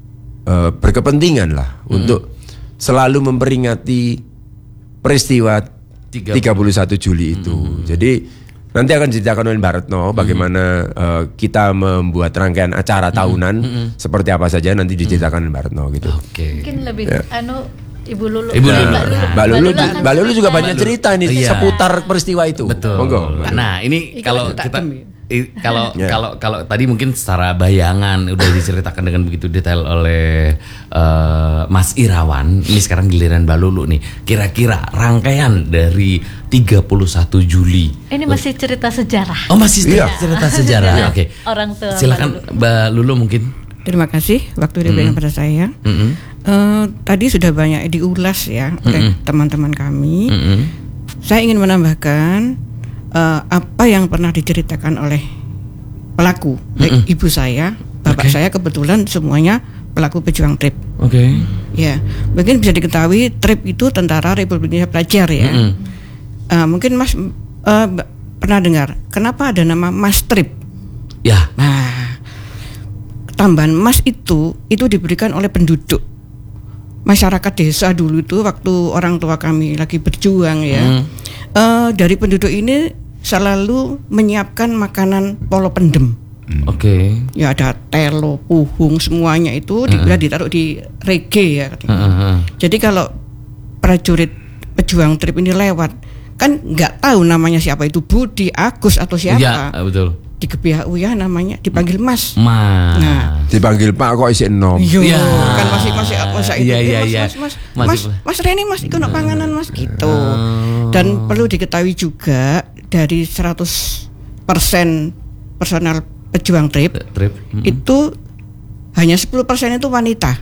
uh, berkepentingan lah mm-mm. untuk selalu memperingati peristiwa tiga puluh satu Juli itu. Mm-mm. Jadi nanti akan diceritakan oleh Mbak Retno bagaimana uh, kita membuat rangkaian acara mm-mm. tahunan mm-mm. seperti apa saja nanti diceritakan oleh Mbak Retno gitu. Okay. Mungkin lebih ya. anu Ibu Lulu, Ibu Lulu, Mbak Lulu, Mbak Lulu, Mbak Lulu juga banyak cerita nih iya. seputar peristiwa itu. Betul. Monggo. Nah ini kalau kita I, kalau yeah. kalau kalau tadi mungkin secara bayangan udah diceritakan dengan begitu detail oleh uh, Mas Irawan. Ini sekarang giliran Mbak Lulu nih. Kira-kira rangkaian dari tiga puluh satu Juli. Ini masih cerita sejarah. Oh masih cerita, yeah. cerita sejarah. Oke. Okay. Orang tua. Silakan Mbak Lulu mungkin. Terima kasih waktu diberikan mm-hmm. pada saya. Mm-hmm. Uh, tadi sudah banyak diulas ya oleh mm-hmm. teman-teman kami. Mm-hmm. Saya ingin menambahkan. Uh, apa yang pernah diceritakan oleh pelaku, mm-hmm. ibu saya, bapak okay. saya kebetulan semuanya pelaku pejuang Trip. Oke. Okay. Ya, mungkin bisa diketahui Trip itu Tentara Republik Indonesia Pelajar ya. Mm-hmm. Uh, mungkin Mas uh, pernah dengar kenapa ada nama Mas Trip? Ya. Nah, tambahan Mas itu itu diberikan oleh penduduk masyarakat desa dulu itu waktu orang tua kami lagi berjuang ya. Mm. Uh, dari penduduk ini selalu menyiapkan makanan polo pendem. Oke. Okay. Ya ada telo, puhung, semuanya itu uh-huh. di, ditaruh di rege ya. Uh-huh. Jadi kalau prajurit pejuang Trip ini lewat, kan nggak tahu namanya siapa itu Budi, Agus atau siapa. Ya betul. Di Gebiah Uyah namanya dipanggil Mas. Mas. Nah, dipanggil Pak kok isi enom. Iya. Kan masih masih masa itu. Iya, iya, mas, iya. mas, mas, mas, mas, mas Reni Mas ikut panganan Mas gitu. Uh. Dan perlu diketahui juga dari seratus persen personal pejuang Trip, Trip. Mm-hmm. itu hanya sepuluh persen itu wanita.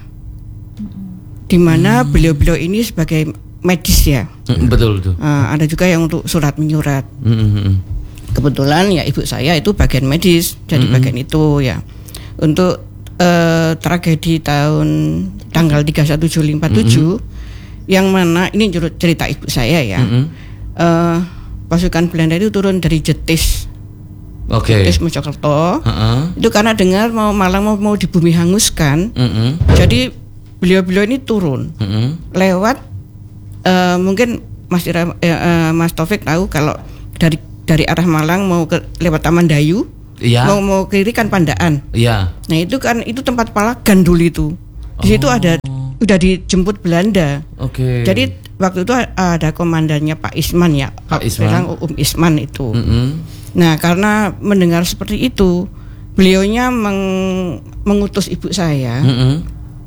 Di mana mm. beliau-beliau ini sebagai medis ya. Mm, betul betul. Uh, ada juga yang untuk surat menyurat. Mm-hmm. Kebetulan ya ibu saya itu bagian medis, jadi mm-hmm. bagian itu ya. Untuk uh, tragedi tahun tanggal tiga puluh satu Juli empat puluh tujuh mm-hmm. yang mana ini cerita ibu saya ya. Mm-hmm. Uh, pasukan Belanda itu turun dari Jetis. Oke. Okay. Jetis Mojokerto. Uh-uh. Itu karena dengar mau Malang mau mau dibumi hanguskan. Mm-hmm. Jadi beliau-beliau ini turun. Mm-hmm. Lewat uh, mungkin Mas Ira, uh, uh, Mas Taufik tahu kalau dari dari arah Malang mau ke lewat Taman Dayu, Iya. Mau mau kiri kan Pandaan. Iya. Nah itu kan itu tempat Palagan dulu itu. Di situ Oh. ada udah dijemput Belanda. Oke. Jadi waktu itu ada komandannya Pak Isman ya. Pak Isman. Bilang Um Isman itu. Mm-mm. Nah karena mendengar seperti itu, beliaunya meng- mengutus ibu saya Mm-mm.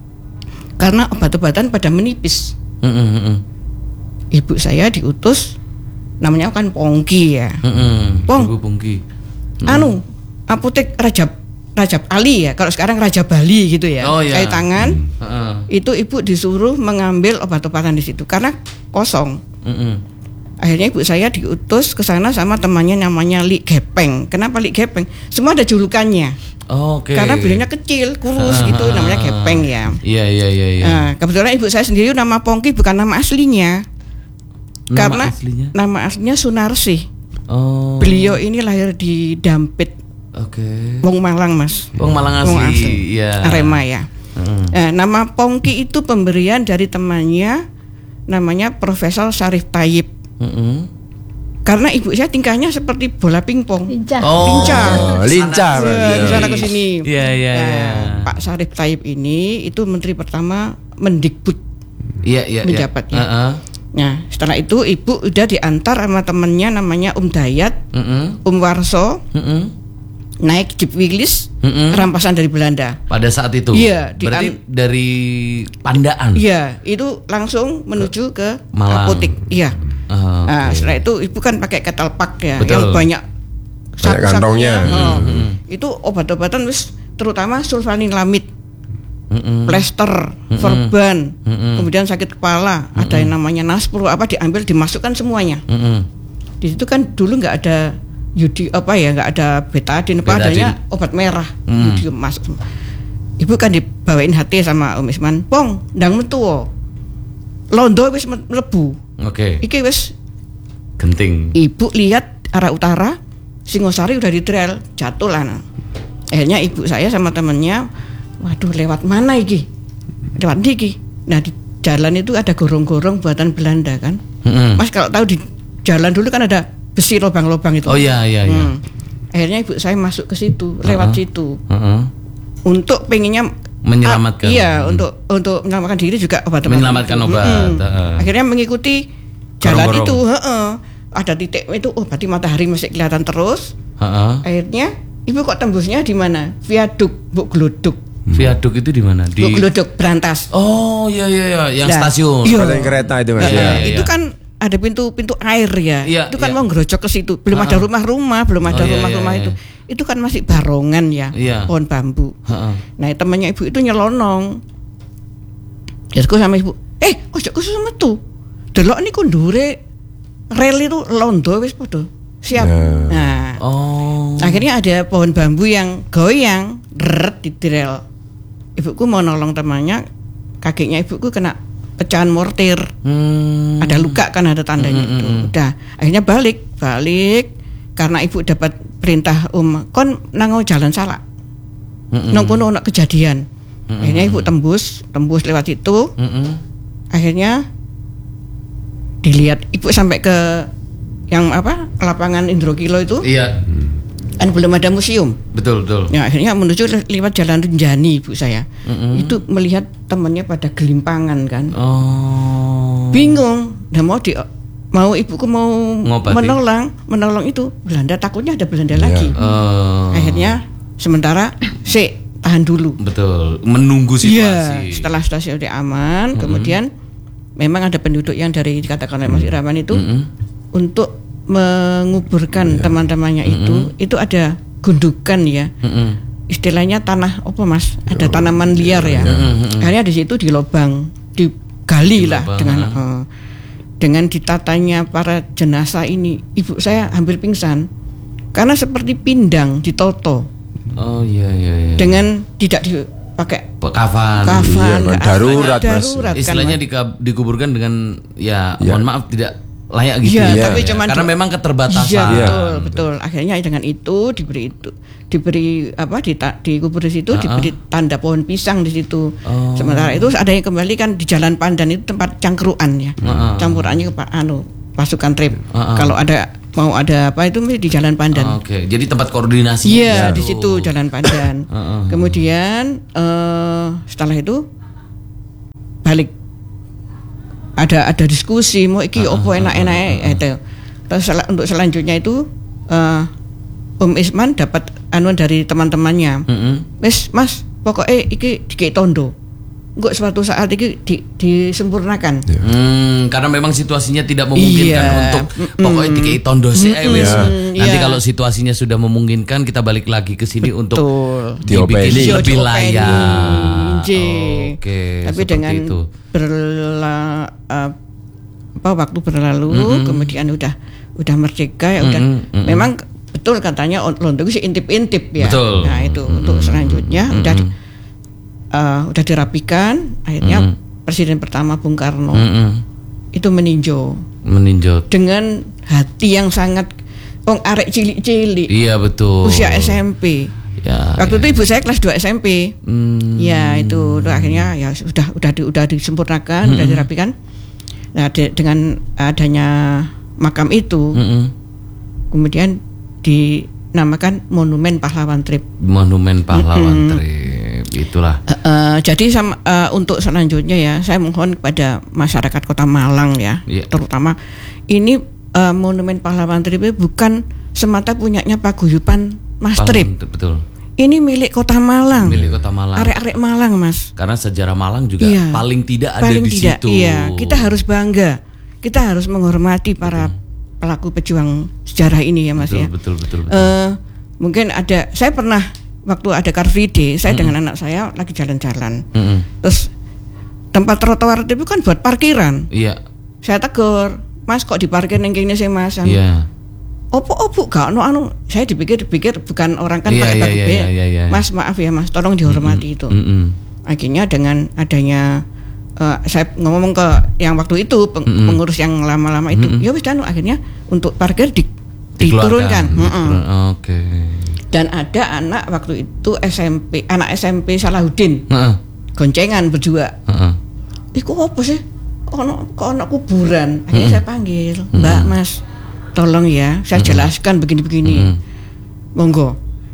karena obat-obatan pada menipis. Mm-mm, mm-mm. Ibu saya diutus, namanya kan Pongki ya. Mm-mm. Pong. Ibu Pungki. Anu, apotek Rajab Rajab Ali ya. Kalau sekarang Raja Bali gitu ya. Oh, iya. Kayak tangan. Heeh. Itu ibu disuruh mengambil obat-obatan di situ karena kosong. Mm-mm. Akhirnya ibu saya diutus ke sana sama temannya namanya Li Gepeng. Kenapa Li Gepeng? Semua ada julukannya. Oke. Karena beliaunya kecil, kurus Ah, gitu, ah, namanya ah. Gepeng ya. Iya iya iya iya. Nah, kebetulan ibu saya sendiri nama Pongki bukan nama aslinya. Nama karena aslinya? nama aslinya Sunarsih. Oh. Beliau ini lahir di Dampit, Oke. Wong Malang, Mas. Wong Malang Wong asli. Iya. Arema ya. Mm. Nah, nama Pongki itu pemberian dari temannya namanya Profesor Syarif Tayyib. Mm-mm. Karena ibu saya tingkahnya seperti bola pingpong. Lincah. Oh, Lincah. lincah. Ya, Iya, di sana iya. ke sini. Iya iya Nah, iya. Pak Syarif Tayyib ini itu menteri pertama Mendikbud. Iya iya. iya. menjabatnya. Heeh. Nah, setelah itu ibu udah diantar sama temennya namanya Om Dayat, Mm-mm. Om Warso, Mm-mm. naik Jeep Willys, Mm-mm. rampasan dari Belanda. Pada saat itu. Iya, di Berarti an- dari Pandaan. Iya, itu langsung menuju ke Malang. apotek. Iya. Ah, Nah, oke. setelah itu ibu kan pakai ketel pak ya, Betul. yang banyak sak- kantongnya. saknya. Oh, Mm-hmm. Itu obat-obatan wis terutama sulfanilamid, Mm-mm. plester, verban, Mm-mm. kemudian sakit kepala, ada yang namanya naspro apa diambil dimasukkan semuanya. Mm-mm. Di situ kan dulu nggak ada yudi apa ya, nggak ada betadine, apa Betadine. adanya obat merah. Hmm. Yudi masuk. Ibu kan dibawain hati sama Om Isman, Pong, ndang metu. wo. Londo wis mlebu. Oke. Iki wis Genting. ibu lihat arah utara, Singosari udah di trail, jatuh lah. Nah. Akhirnya ibu saya sama temennya, waduh lewat mana iki? Lewat ndi iki? Nah di jalan itu ada gorong-gorong buatan Belanda kan. Mm-mm. Mas kalau tahu di jalan dulu kan ada besi lubang-lubang itu. Oh iya iya iya. Hmm. Akhirnya ibu saya masuk ke situ, lewat Uh-uh. situ Heeh. untuk pengennya Menyelamatkan. Ah, iya, Hmm. untuk untuk menyelamatkan diri juga obat-obatan. Menyelamatkan itu. obat, Mm-mm. heeh. Akhirnya mengikuti jalan Gorong-gorong. itu, heeh. Ada titik itu, oh berarti matahari masih kelihatan terus. Heeh. Akhirnya ibu kok tembusnya di mana? Viaduk, Buk Glodok. Viaduk itu di mana? Di Buk Glodok Berantas. Oh iya iya iya, yang Nah, stasiun. iya. Stasiun kereta itu Mas. Nah, Iya, ya. iya. itu kan ada pintu-pintu air ya. Iya, itu kan iya. mau ngerocok ke situ. Belum ada Ha-ha. rumah-rumah, belum ada Oh, iya, rumah-rumah iya, itu. iya. Itu kan masih barongan ya, Iya. pohon bambu. Heeh. Nah, temannya ibu itu nyelonong. Ya aku sama ibu, "Eh, ojo ku sama tuh. Delok niku ndure rel itu londo wis padha. Siap." Nah. Nah, Oh. akhirnya ada pohon bambu yang goyang, deret di rel. Ibuku mau nolong temannya, kakinya ibuku kena pecahan mortir. Hmm. Ada luka kan, ada tandanya Mm, mm, itu. mm. Udah, akhirnya balik, balik karena ibu dapat perintah Om, kon nango jalan salah. Mm-mm. Nang kono ono kejadian. Mm-mm. Akhirnya ibu tembus, tembus lewat itu. Mm-mm. Akhirnya dilihat ibu sampai ke yang apa? Lapangan Indrokilo itu. Iya, Kan belum ada museum. betul betul. Ya, akhirnya menuju le- lewat jalan Rinjani ibu saya. Mm-mm. Itu melihat temannya pada gelimpangan kan. Oh. Bingung, dan mau di mau ibuku mau Ngobati. menolong, menolong itu Belanda, takutnya ada Belanda Iya. lagi. Oh. Akhirnya sementara si tahan dulu. Betul, menunggu Iya, situasi. setelah situasi udah aman, kemudian memang ada penduduk yang dari dikatakan oleh Mas Irawan itu Mm-mm. untuk menguburkan teman-temannya itu, itu ada gundukan ya. Mm-mm. Istilahnya tanah apa Mas? Ada tanaman liar ya. Mm-mm. Akhirnya di situ dilobang, digali lah Dilobang, dengan ah. eh, dengan ditatanya para jenazah ini. Ibu saya hampir pingsan karena seperti pindang ditoto Oh iya iya iya. dengan tidak dipakai Kafan. kafan, Iya, nggak darurat, ada, Mas. darurat kan, Istilahnya Mas. dika- dikuburkan dengan ya, Iya. mohon maaf tidak layak gitu. Iya, ya. tapi Ya. cuman karena du- memang keterbatasan. Iya, Iya. betul, betul. Akhirnya dengan itu diberi itu diberi apa di dikubur di situ, Ah, diberi tanda pohon pisang di situ. Oh. Sementara itu ada yang kembali kan di Jalan Pandan itu tempat cangkruan ya. Ah, ah. Campurannya ke Pak anu pasukan trip. Ah, ah. Kalau ada mau ada apa itu di Jalan Pandan. Oke, okay. Jadi tempat koordinasi. Iya, di situ Jalan Pandan. uh-uh. Kemudian uh, setelah itu balik ada ada diskusi mau iki uh-uh. opo enak-enak uh-uh. itu. Terus sel- untuk selanjutnya itu uh, Om Isman dapat anuan dari teman-temannya. Uh-uh. Wes Mas, pokoknya iki dikei tondo. Enggak suatu saat ini di, disempurnakan. Ya. Hmm, karena memang situasinya tidak memungkinkan iya. untuk mm, pokoknya dikei tondo sih. Mm, eh, ya. Nanti iya. kalau situasinya sudah memungkinkan kita balik lagi ke sini untuk dibikin Diopeli. lebih layak. Oke. Okay, tapi dengan itu. berla uh, apa waktu berlalu, mm-hmm. kemudian udah udah merdeka ya udah. Mm-hmm. Mm-hmm. Memang betul katanya Londo itu intip-intip ya. Betul. Nah itu mm-hmm. untuk selanjutnya mm-hmm. udah Uh, udah dirapikan, akhirnya mm-hmm. Presiden pertama Bung Karno mm-hmm. itu meninjau, meninjau dengan hati yang sangat, oh arek cilik-cilik, iya betul, usia S M P. Ya, waktu ya. itu ibu saya kelas dua S M P, mm. ya itu, itu akhirnya ya sudah udah di, udah disempurnakan, mm-hmm. udah dirapikan. Nah de, dengan adanya makam itu, mm-hmm. kemudian dinamakan Monumen Pahlawan Trip. Monumen Pahlawan mm-hmm. Trip. Itulah. Uh, uh, jadi sama, uh, untuk selanjutnya ya, saya mohon kepada masyarakat Kota Malang ya, yeah. terutama ini uh, Monumen Pahlawan Trip bukan semata punyanya paguyuban Mas Trip. Betul. Ini milik Kota Malang. Milik Kota Malang. Arek-arek Malang, Mas. Karena sejarah Malang juga yeah. paling tidak ada paling di tidak, situ. Iya, kita harus bangga. Kita harus menghormati para betul. pelaku pejuang sejarah ini ya, Mas betul, ya. Betul, betul, betul. Uh, mungkin ada, saya pernah waktu ada Car Free Day, saya mm-hmm. dengan anak saya lagi jalan-jalan, mm-hmm. terus tempat trotoar itu kan buat parkiran. Iya. Saya tegur, Mas kok diparkir neng kene sih Mas? Iya. Opo-opo gak no anu, saya dipikir-pikir bukan orang kan yeah, pakai yeah, baju yeah, yeah, yeah, yeah. Mas maaf ya Mas, tolong dihormati mm-hmm. itu. Mm-hmm. Akhirnya dengan adanya uh, saya ngomong ke yang waktu itu peng- mm-hmm. pengurus yang lama-lama itu, mm-hmm. ya wis dan akhirnya untuk parkir di, diturunkan. Mm-hmm. Oke. Okay. Dan ada anak waktu itu S M P, anak S M P Salahuddin, uh-uh. goncengan berdua. Uh-uh. Iku apa sih? Kono kono kuburan. Akhirnya uh-uh. saya panggil, Mbak, uh-uh. Mas, tolong ya, saya uh-uh. jelaskan begini-begini. Uh-uh. Monggo.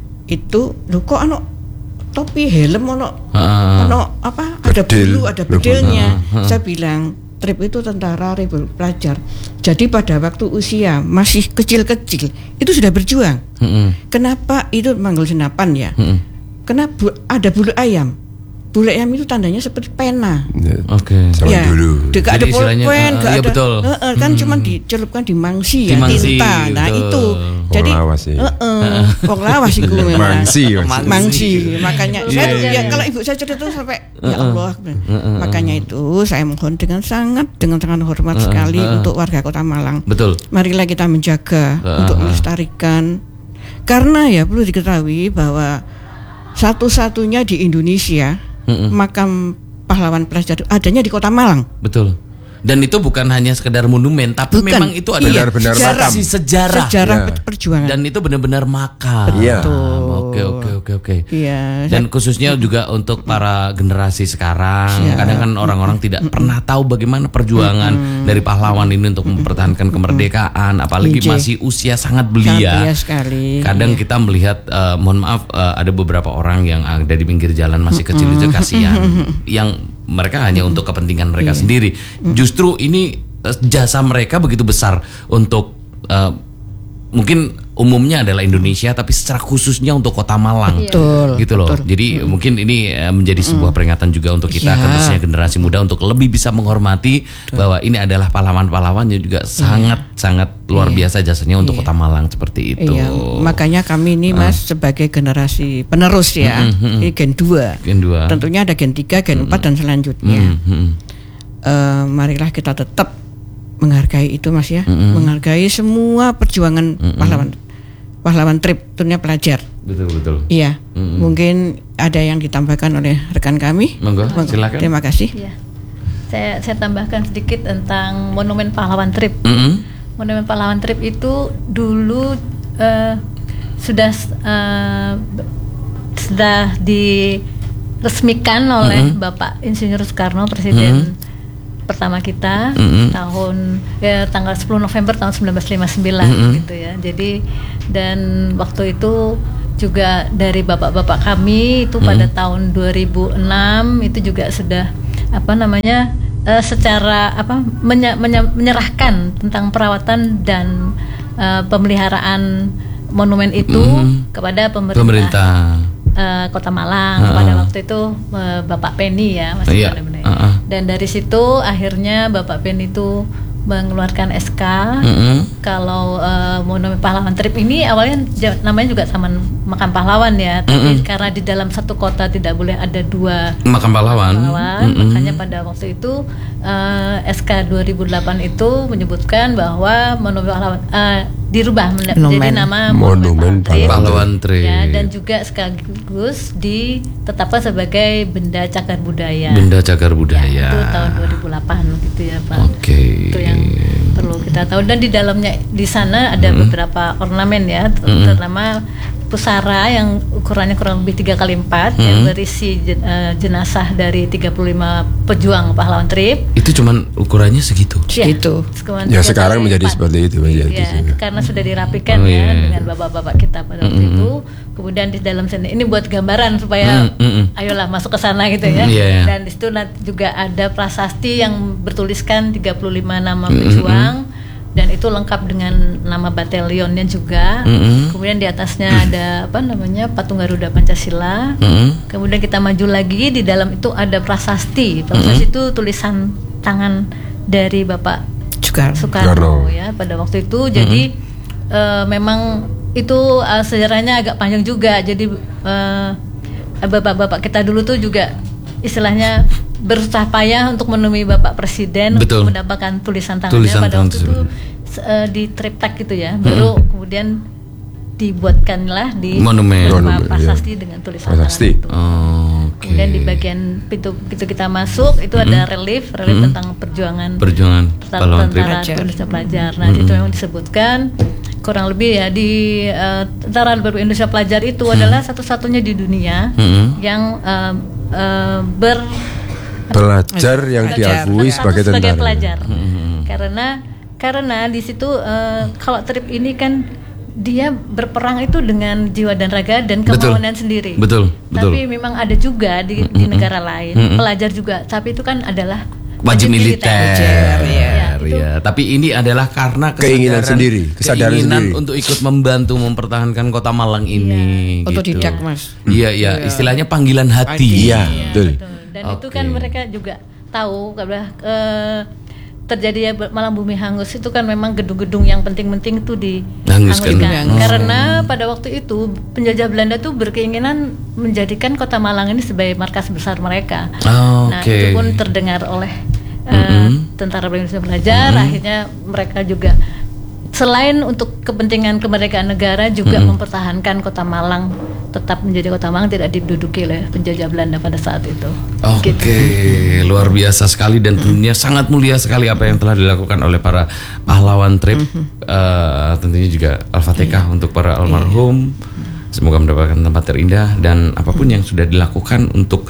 Itu lu kok anu topi helm ono, uh-uh. ono apa? Ada bedil. bulu, ada bedelnya. Uh-uh. Saya bilang, Trip itu tentara rebel pelajar. Jadi pada waktu usia masih kecil-kecil itu sudah berjuang. Mm-hmm. Kenapa itu manggil senapan ya? Mm-hmm. Kenapa bu- ada bulu ayam? Bulu ayam itu tandanya seperti pena. Oke. Okay. Ya, dulu. Gak ada pulpen, uh, gak iya ada. Betul. Uh, uh, kan hmm. cuma dicelupkan di mangsi di ya, mangsi, tinta. Nah betul. itu. Jadi lawas uh, uh, wong lawas itu memang. Mangsi, mangsi. Mangsi. Makanya yeah, saya yeah, ya yeah. kalau ibu saya cerita itu sampai uh, ya Allah. Uh, uh, uh, makanya itu saya mohon dengan sangat dengan sangat hormat uh, sekali uh, uh. untuk warga Kota Malang. Betul. Marilah kita menjaga uh, untuk melestarikan. Karena ya perlu diketahui bahwa satu-satunya di Indonesia Mm-mm. makam pahlawan pelajar adanya di Kota Malang. Betul. Dan itu bukan hanya sekedar monumen, tapi bukan. memang itu adalah benar-benar sejarah, sejarah, sejarah ya. perjuangan. Dan itu benar-benar makam. Iya. Oke oke oke oke. Iya. Dan khususnya juga untuk para generasi sekarang, ya. kadang kan orang-orang tidak mm-mm. pernah tahu bagaimana perjuangan mm-mm. dari pahlawan ini untuk mempertahankan kemerdekaan, apalagi Inci. masih usia sangat belia. Sangat sekali. Kadang ya. kita melihat, uh, mohon maaf, uh, ada beberapa orang yang ada di pinggir jalan masih kecil itu kasihan, yang mereka hanya untuk kepentingan mereka yeah. sendiri. Justru ini uh, jasa mereka begitu besar untuk uh, mungkin umumnya adalah Indonesia, tapi secara khususnya untuk Kota Malang, betul, gitu loh. betul. Jadi hmm. mungkin ini uh, menjadi sebuah peringatan juga untuk kita, yeah. khususnya generasi muda, untuk lebih bisa menghormati betul. bahwa ini adalah pahlawan-pahlawan yang juga sangat yeah. sangat luar yeah. biasa jasanya untuk yeah. Kota Malang seperti itu. Yeah. Makanya kami ini Mas uh. sebagai generasi penerus ya, mm-hmm. ini gen dua. Gen dua. Tentunya ada gen tiga, gen empat mm-hmm. dan selanjutnya. Mm-hmm. Uh, marilah kita tetap menghargai itu Mas ya, mm-hmm. menghargai semua perjuangan mm-hmm. pahlawan pahlawan Trip, tentunya pelajar. Betul betul. Iya, mm-hmm. mungkin ada yang ditambahkan oleh rekan kami. Monggo, silakan. Terima kasih. Ya. Saya saya tambahkan sedikit tentang Monumen Pahlawan Trip. Mm-hmm. Monumen Pahlawan Trip itu dulu uh, sudah uh, sudah diresmikan oleh mm-hmm. Bapak Insinyur Soekarno, Presiden mm-hmm. pertama kita Mm-hmm. tahun ya, tanggal sepuluh November tahun sembilan belas lima puluh sembilan Mm-hmm. gitu ya. Jadi dan waktu itu juga dari bapak-bapak kami itu pada Mm-hmm. tahun dua ribu enam itu juga sudah apa namanya uh, secara apa menye- menye- menyerahkan tentang perawatan dan uh, pemeliharaan monumen itu Mm-hmm. kepada pemerintah. Pemerintah. Uh, Kota Malang Uh-uh. pada waktu itu uh, Bapak Penny ya Mas Iya, benar-benar. uh-uh. Dan dari situ akhirnya Bapak Penny itu mengeluarkan S K Mm-hmm. kalau uh, Monumen Pahlawan Trip ini awalnya ja- namanya juga Taman Makam Pahlawan ya, tapi Mm-mm. karena di dalam satu kota tidak boleh ada dua Makam pahlawan. pahlawan, Mm-mm. makanya pada waktu itu uh, S K dua ribu delapan itu menyebutkan bahwa Monumen Pahlawan uh, dirubah menjadi Monumen. nama Monumen Trip. Pahlawan Trip. Ya, dan juga sekaligus ditetapkan sebagai benda cagar budaya. Benda cagar Ya, budaya. itu tahun dua ribu delapan gitu ya Pak. Oke. Itu yang perlu kita tahu, dan di dalamnya di sana ada Mm-mm. beberapa ornamen ya, ter- Mm-mm. terutama pusara yang ukurannya kurang lebih tiga kali empat yang Mm-mm. berisi jen- eh, jenazah dari tiga puluh lima pejuang pahlawan Trip. Itu cuman ukurannya segitu. Ya, Segitu. sekuan Ya tiga sekarang kali menjadi empat. seperti itu, Iya, menjadi itu. karena sudah dirapikan Oh, ya iya. dengan bapak-bapak kita pada waktu Mm-mm. itu. Kemudian di dalam sini ini buat gambaran supaya Mm-mm. ayolah masuk ke sana gitu ya. Mm, iya, iya. Dan di situ nanti juga ada prasasti yang bertuliskan tiga puluh lima nama Mm-mm. pejuang. Dan itu lengkap dengan nama batalionnya juga. Mm-mm. Kemudian di atasnya ada apa namanya patung Garuda Pancasila. Mm-mm. Kemudian kita maju lagi, di dalam itu ada prasasti. Prasasti itu tulisan tangan dari Bapak Juga. Soekarno ya pada waktu itu. Jadi eh, memang itu eh, sejarahnya agak panjang juga. Jadi eh, bapak-bapak kita dulu tuh juga istilahnya berusaha payah untuk menemui Bapak Presiden Betul. untuk mendapatkan tulisan tangannya Tulisan pada tangan waktu itu tersebut. eh, di triptych gitu ya. Baru kemudian dibuatkanlah di Monumen. berupa Monumen, prasasti dengan tulisan Prasasti. tangan itu. Oh, oke. Kemudian di bagian pintu pintu kita masuk itu ada relief relief Mm-mm. tentang perjuangan Perjuangan tentang pahlawan Trip. tentara Pelajar. Indonesia Pelajar. Nah, itu memang disebutkan kurang lebih ya di eh, tentara baru Indonesia Pelajar itu adalah satu-satunya di dunia Mm-mm. yang eh, eh, ber Pelajar yang Pelajar. diakui sebagai sebagai tentara. pelajar. Karena karena di situ eh, kalau Trip ini kan dia berperang itu dengan jiwa dan raga dan Betul. kemauan sendiri. Betul, betul. Tapi memang ada juga di, di negara lain Mm-mm. pelajar juga, tapi itu kan adalah Wajib militer, Ya, ya, itu ya. Tapi ini adalah karena Keinginan kesadaran- sendiri, kesadaran keinginan sendiri. untuk ikut membantu mempertahankan Kota Malang ini. gitu. Otodidak, Mas. Iya, iya. Istilahnya panggilan hati. Iya, Iya, betul. betul. Dan itu Oke. kan mereka juga tahu kalau eh, terjadi ya Malang Bumi Hangus itu kan memang gedung-gedung yang penting-penting itu Hanguskan. dihanguskan. Oh. Karena pada waktu itu penjajah Belanda tuh berkeinginan menjadikan Kota Malang ini sebagai markas besar mereka. Oh, Nah, oke. itu pun terdengar oleh eh, Mm-mm. tentara Indonesia Pelajar. Akhirnya mereka juga selain untuk kepentingan kemerdekaan negara juga mempertahankan Kota Malang tetap menjadi Kota Malang, tidak diduduki oleh penjajah Belanda pada saat itu. Oke, Gitu. luar biasa sekali dan tentunya sangat mulia sekali apa yang telah dilakukan oleh para pahlawan Trip. Eh, tentunya juga Al-Fatihah untuk para almarhum. Semoga mendapatkan tempat terindah dan apapun yang sudah dilakukan untuk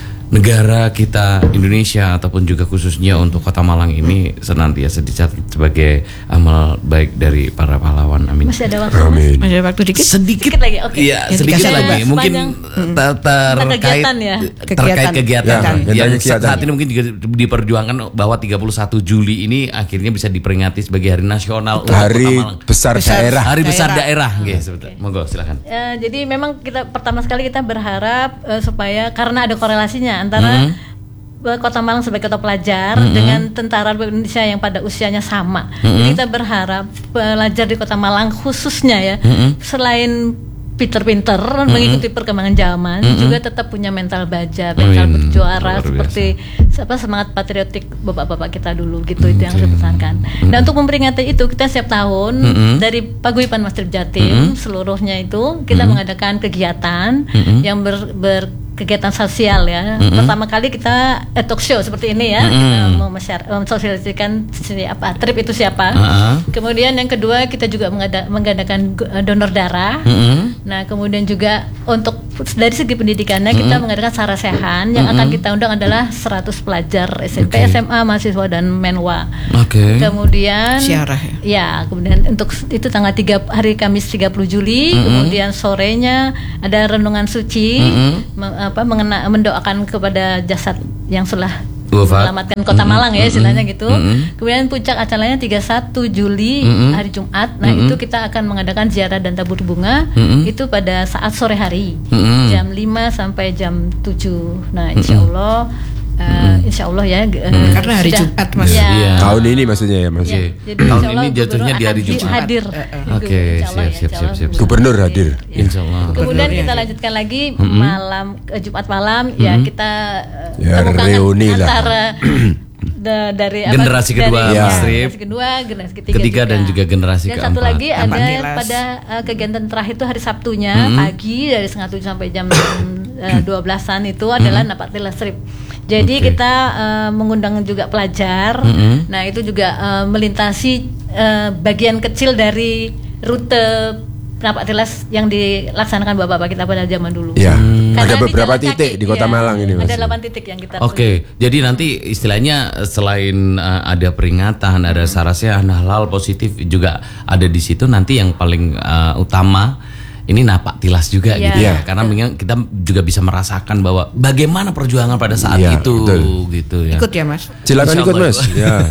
negara kita Indonesia ataupun juga khususnya untuk Kota Malang ini senantiasa dicatat sebagai amal baik dari para pahlawan. Amin. Masih ada waktu, Mas? Amin. Masih ada waktu dikit? Sedikit, Sedikit lagi, oke. Iya, Ya, sedikit dikasih lagi. lagi. Mungkin Sepanjang- ter- terkait kegiatan ya. terkait Kegiatan. kegiatan Ya, yang tentang kegiatan. saat ini mungkin juga diperjuangkan bahwa tiga puluh satu Juli ini akhirnya bisa diperingati sebagai Hari Nasional untuk Hari Kota Malang. besar Besar. daerah. Hari besar daerah. daerah. Oke, sebentar. Monggo silakan. Eh, jadi memang kita pertama sekali kita berharap eh, supaya karena ada korelasinya antara eh, Kota Malang sebagai kota pelajar dengan tentara Republik Indonesia yang pada usianya sama. Jadi kita berharap pelajar di Kota Malang khususnya ya, selain pinter-pinter mengikuti perkembangan zaman, juga tetap punya mental baja, mental Wih, berjuara luar biasa. seperti apa semangat patriotik bapak-bapak kita dulu gitu, itu yang saya pesankan. Dan untuk memperingati itu kita setiap tahun dari Paguyuban Mastrip Jatim seluruhnya itu kita mengadakan kegiatan yang ber, ber- kegiatan sosial ya. Mm-hmm. Pertama kali kita eh, talk show seperti ini ya, mm-hmm. kita mau mensosialisasikan siapa trip itu siapa. Uh-huh. Kemudian yang kedua kita juga mengada- mengadakan donor darah. Mm-hmm. Nah kemudian juga untuk dari segi pendidikannya mm-hmm. kita mengadakan sarasehan yang mm-hmm. akan kita undang adalah seratus pelajar S M P, okay. S M A, mahasiswa dan menwa. Okay. Kemudian siarah ya. Ya, kemudian untuk itu tanggal tiga hari Kamis tiga puluh Juli, mm-hmm. kemudian sorenya ada renungan suci. Mm-hmm. apa mengena, mendoakan kepada jasad yang sudah menyelamatkan Kota Malang mm-hmm. ya istilahnya gitu. Mm-hmm. Kemudian puncak acaranya tiga puluh satu Juli mm-hmm. hari Jumat. Nah, mm-hmm. itu kita akan mengadakan ziarah dan tabur bunga mm-hmm. itu pada saat sore hari. Mm-hmm. jam lima sampai jam tujuh. Nah, insyaallah Uh, insya Allah ya uh, karena hari sudah, Jumat Mas ya. Ya. Tahun ini maksudnya ya Mas. Ya. Jadi tahun ini jatuhnya di hari Jumat. Hadir. Oke, okay, siap, siap, siap, siap. Gubernur hadir. Ya. Insya Allah. Kemudian kita lanjutkan lagi mm-hmm. malam uh, Jumat malam mm-hmm. ya kita uh, ya, reuni antara Da, dari generasi apa, kedua dari, ya. generasi kedua, generasi ketiga, ketiga juga. Dan juga generasi dan keempat. Satu lagi ada Amanilas. pada uh, kegiatan terakhir itu hari Sabtunya mm-hmm. pagi dari setengah tujuh sampai jam dua belasan itu adalah mm-hmm. Napaktilas Trip. Jadi okay. kita uh, mengundang juga pelajar. Mm-hmm. Nah itu juga uh, melintasi uh, bagian kecil dari rute Napaktilas yang dilaksanakan bapak-bapak kita pada zaman dulu. Ya. Hmm. Ada beberapa titik kaki, di Kota ya, Malang ini Mas. Ada delapan titik yang kita. Oke, okay. Jadi nanti istilahnya selain uh, ada peringatan, ada sarasehan halal positif juga ada di situ. Nanti yang paling uh, utama ini Napaktilas juga ya. gitu ya. Ya. Karena kita juga bisa merasakan bahwa bagaimana perjuangan pada saat ya, itu betul. Gitu ya. Ikut ya Mas. Silakan ikut Mas. Ya.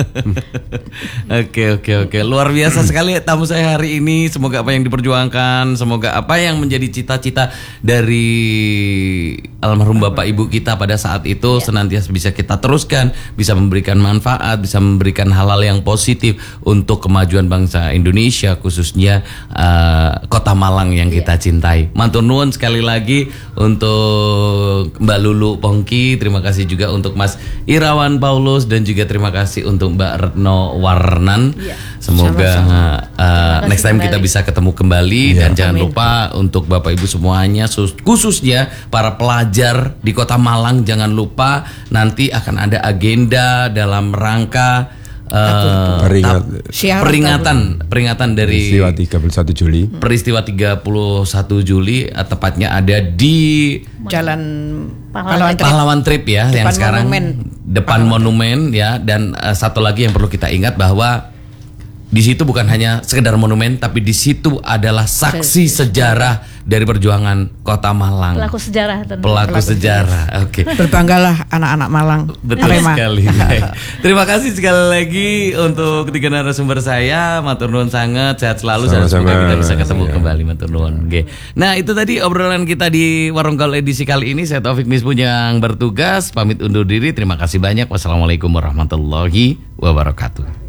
Oke oke oke, luar biasa sekali tamu saya hari ini. Semoga apa yang diperjuangkan, semoga apa yang menjadi cita-cita dari almarhum bapak ibu kita pada saat itu ya. Senantiasa bisa kita teruskan, bisa memberikan manfaat, bisa memberikan hal-hal yang positif untuk kemajuan bangsa Indonesia, khususnya uh, Kota Malang yang kita cintai. Matur nuwun sekali lagi untuk Mbak Lulu Pongki, terima kasih juga untuk Mas Irawan Paulus dan juga terima kasih untuk Mbak Retno Warnan. Ya. Semoga uh, next time kembali. Kita bisa ketemu kembali ya. Dan jangan Amin. Lupa untuk Bapak Ibu semuanya khususnya para pelajar di Kota Malang, jangan lupa nanti akan ada agenda dalam rangka Uh, Peringat, peringatan peringatan dari peristiwa tiga puluh satu Juli. Peristiwa tiga puluh satu Juli uh, tepatnya ada di Jalan Pahlawan Trip, Pahlawan Trip ya, depan yang sekarang monumen. Depan Pahlawan monumen ya, dan uh, satu lagi yang perlu kita ingat bahwa di situ bukan hanya sekedar monumen, tapi di situ adalah saksi sejarah dari perjuangan Kota Malang. Pelaku sejarah. Tentu. Pelaku, Pelaku sejarah. Oke. Okay. Berbanggalah anak-anak Malang. Betul Arema. Sekali. Terima kasih sekali lagi untuk ketiga narasumber saya. Matur nuwun sangat, sehat selalu. Sama-sama. Semoga kita bisa ketemu ya. Kembali. Matur nuwun. Oke. Okay. Nah itu tadi obrolan kita di Warung Gaul edisi kali ini. Saya Taufik Misbun yang bertugas. Pamit undur diri. Terima kasih banyak. Wassalamualaikum warahmatullahi wabarakatuh.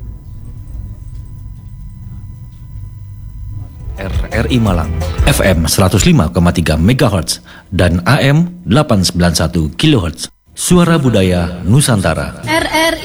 R R I Malang F M seratus lima koma tiga megahertz dan A M delapan ratus sembilan puluh satu kilohertz. Suara Budaya Nusantara. R R I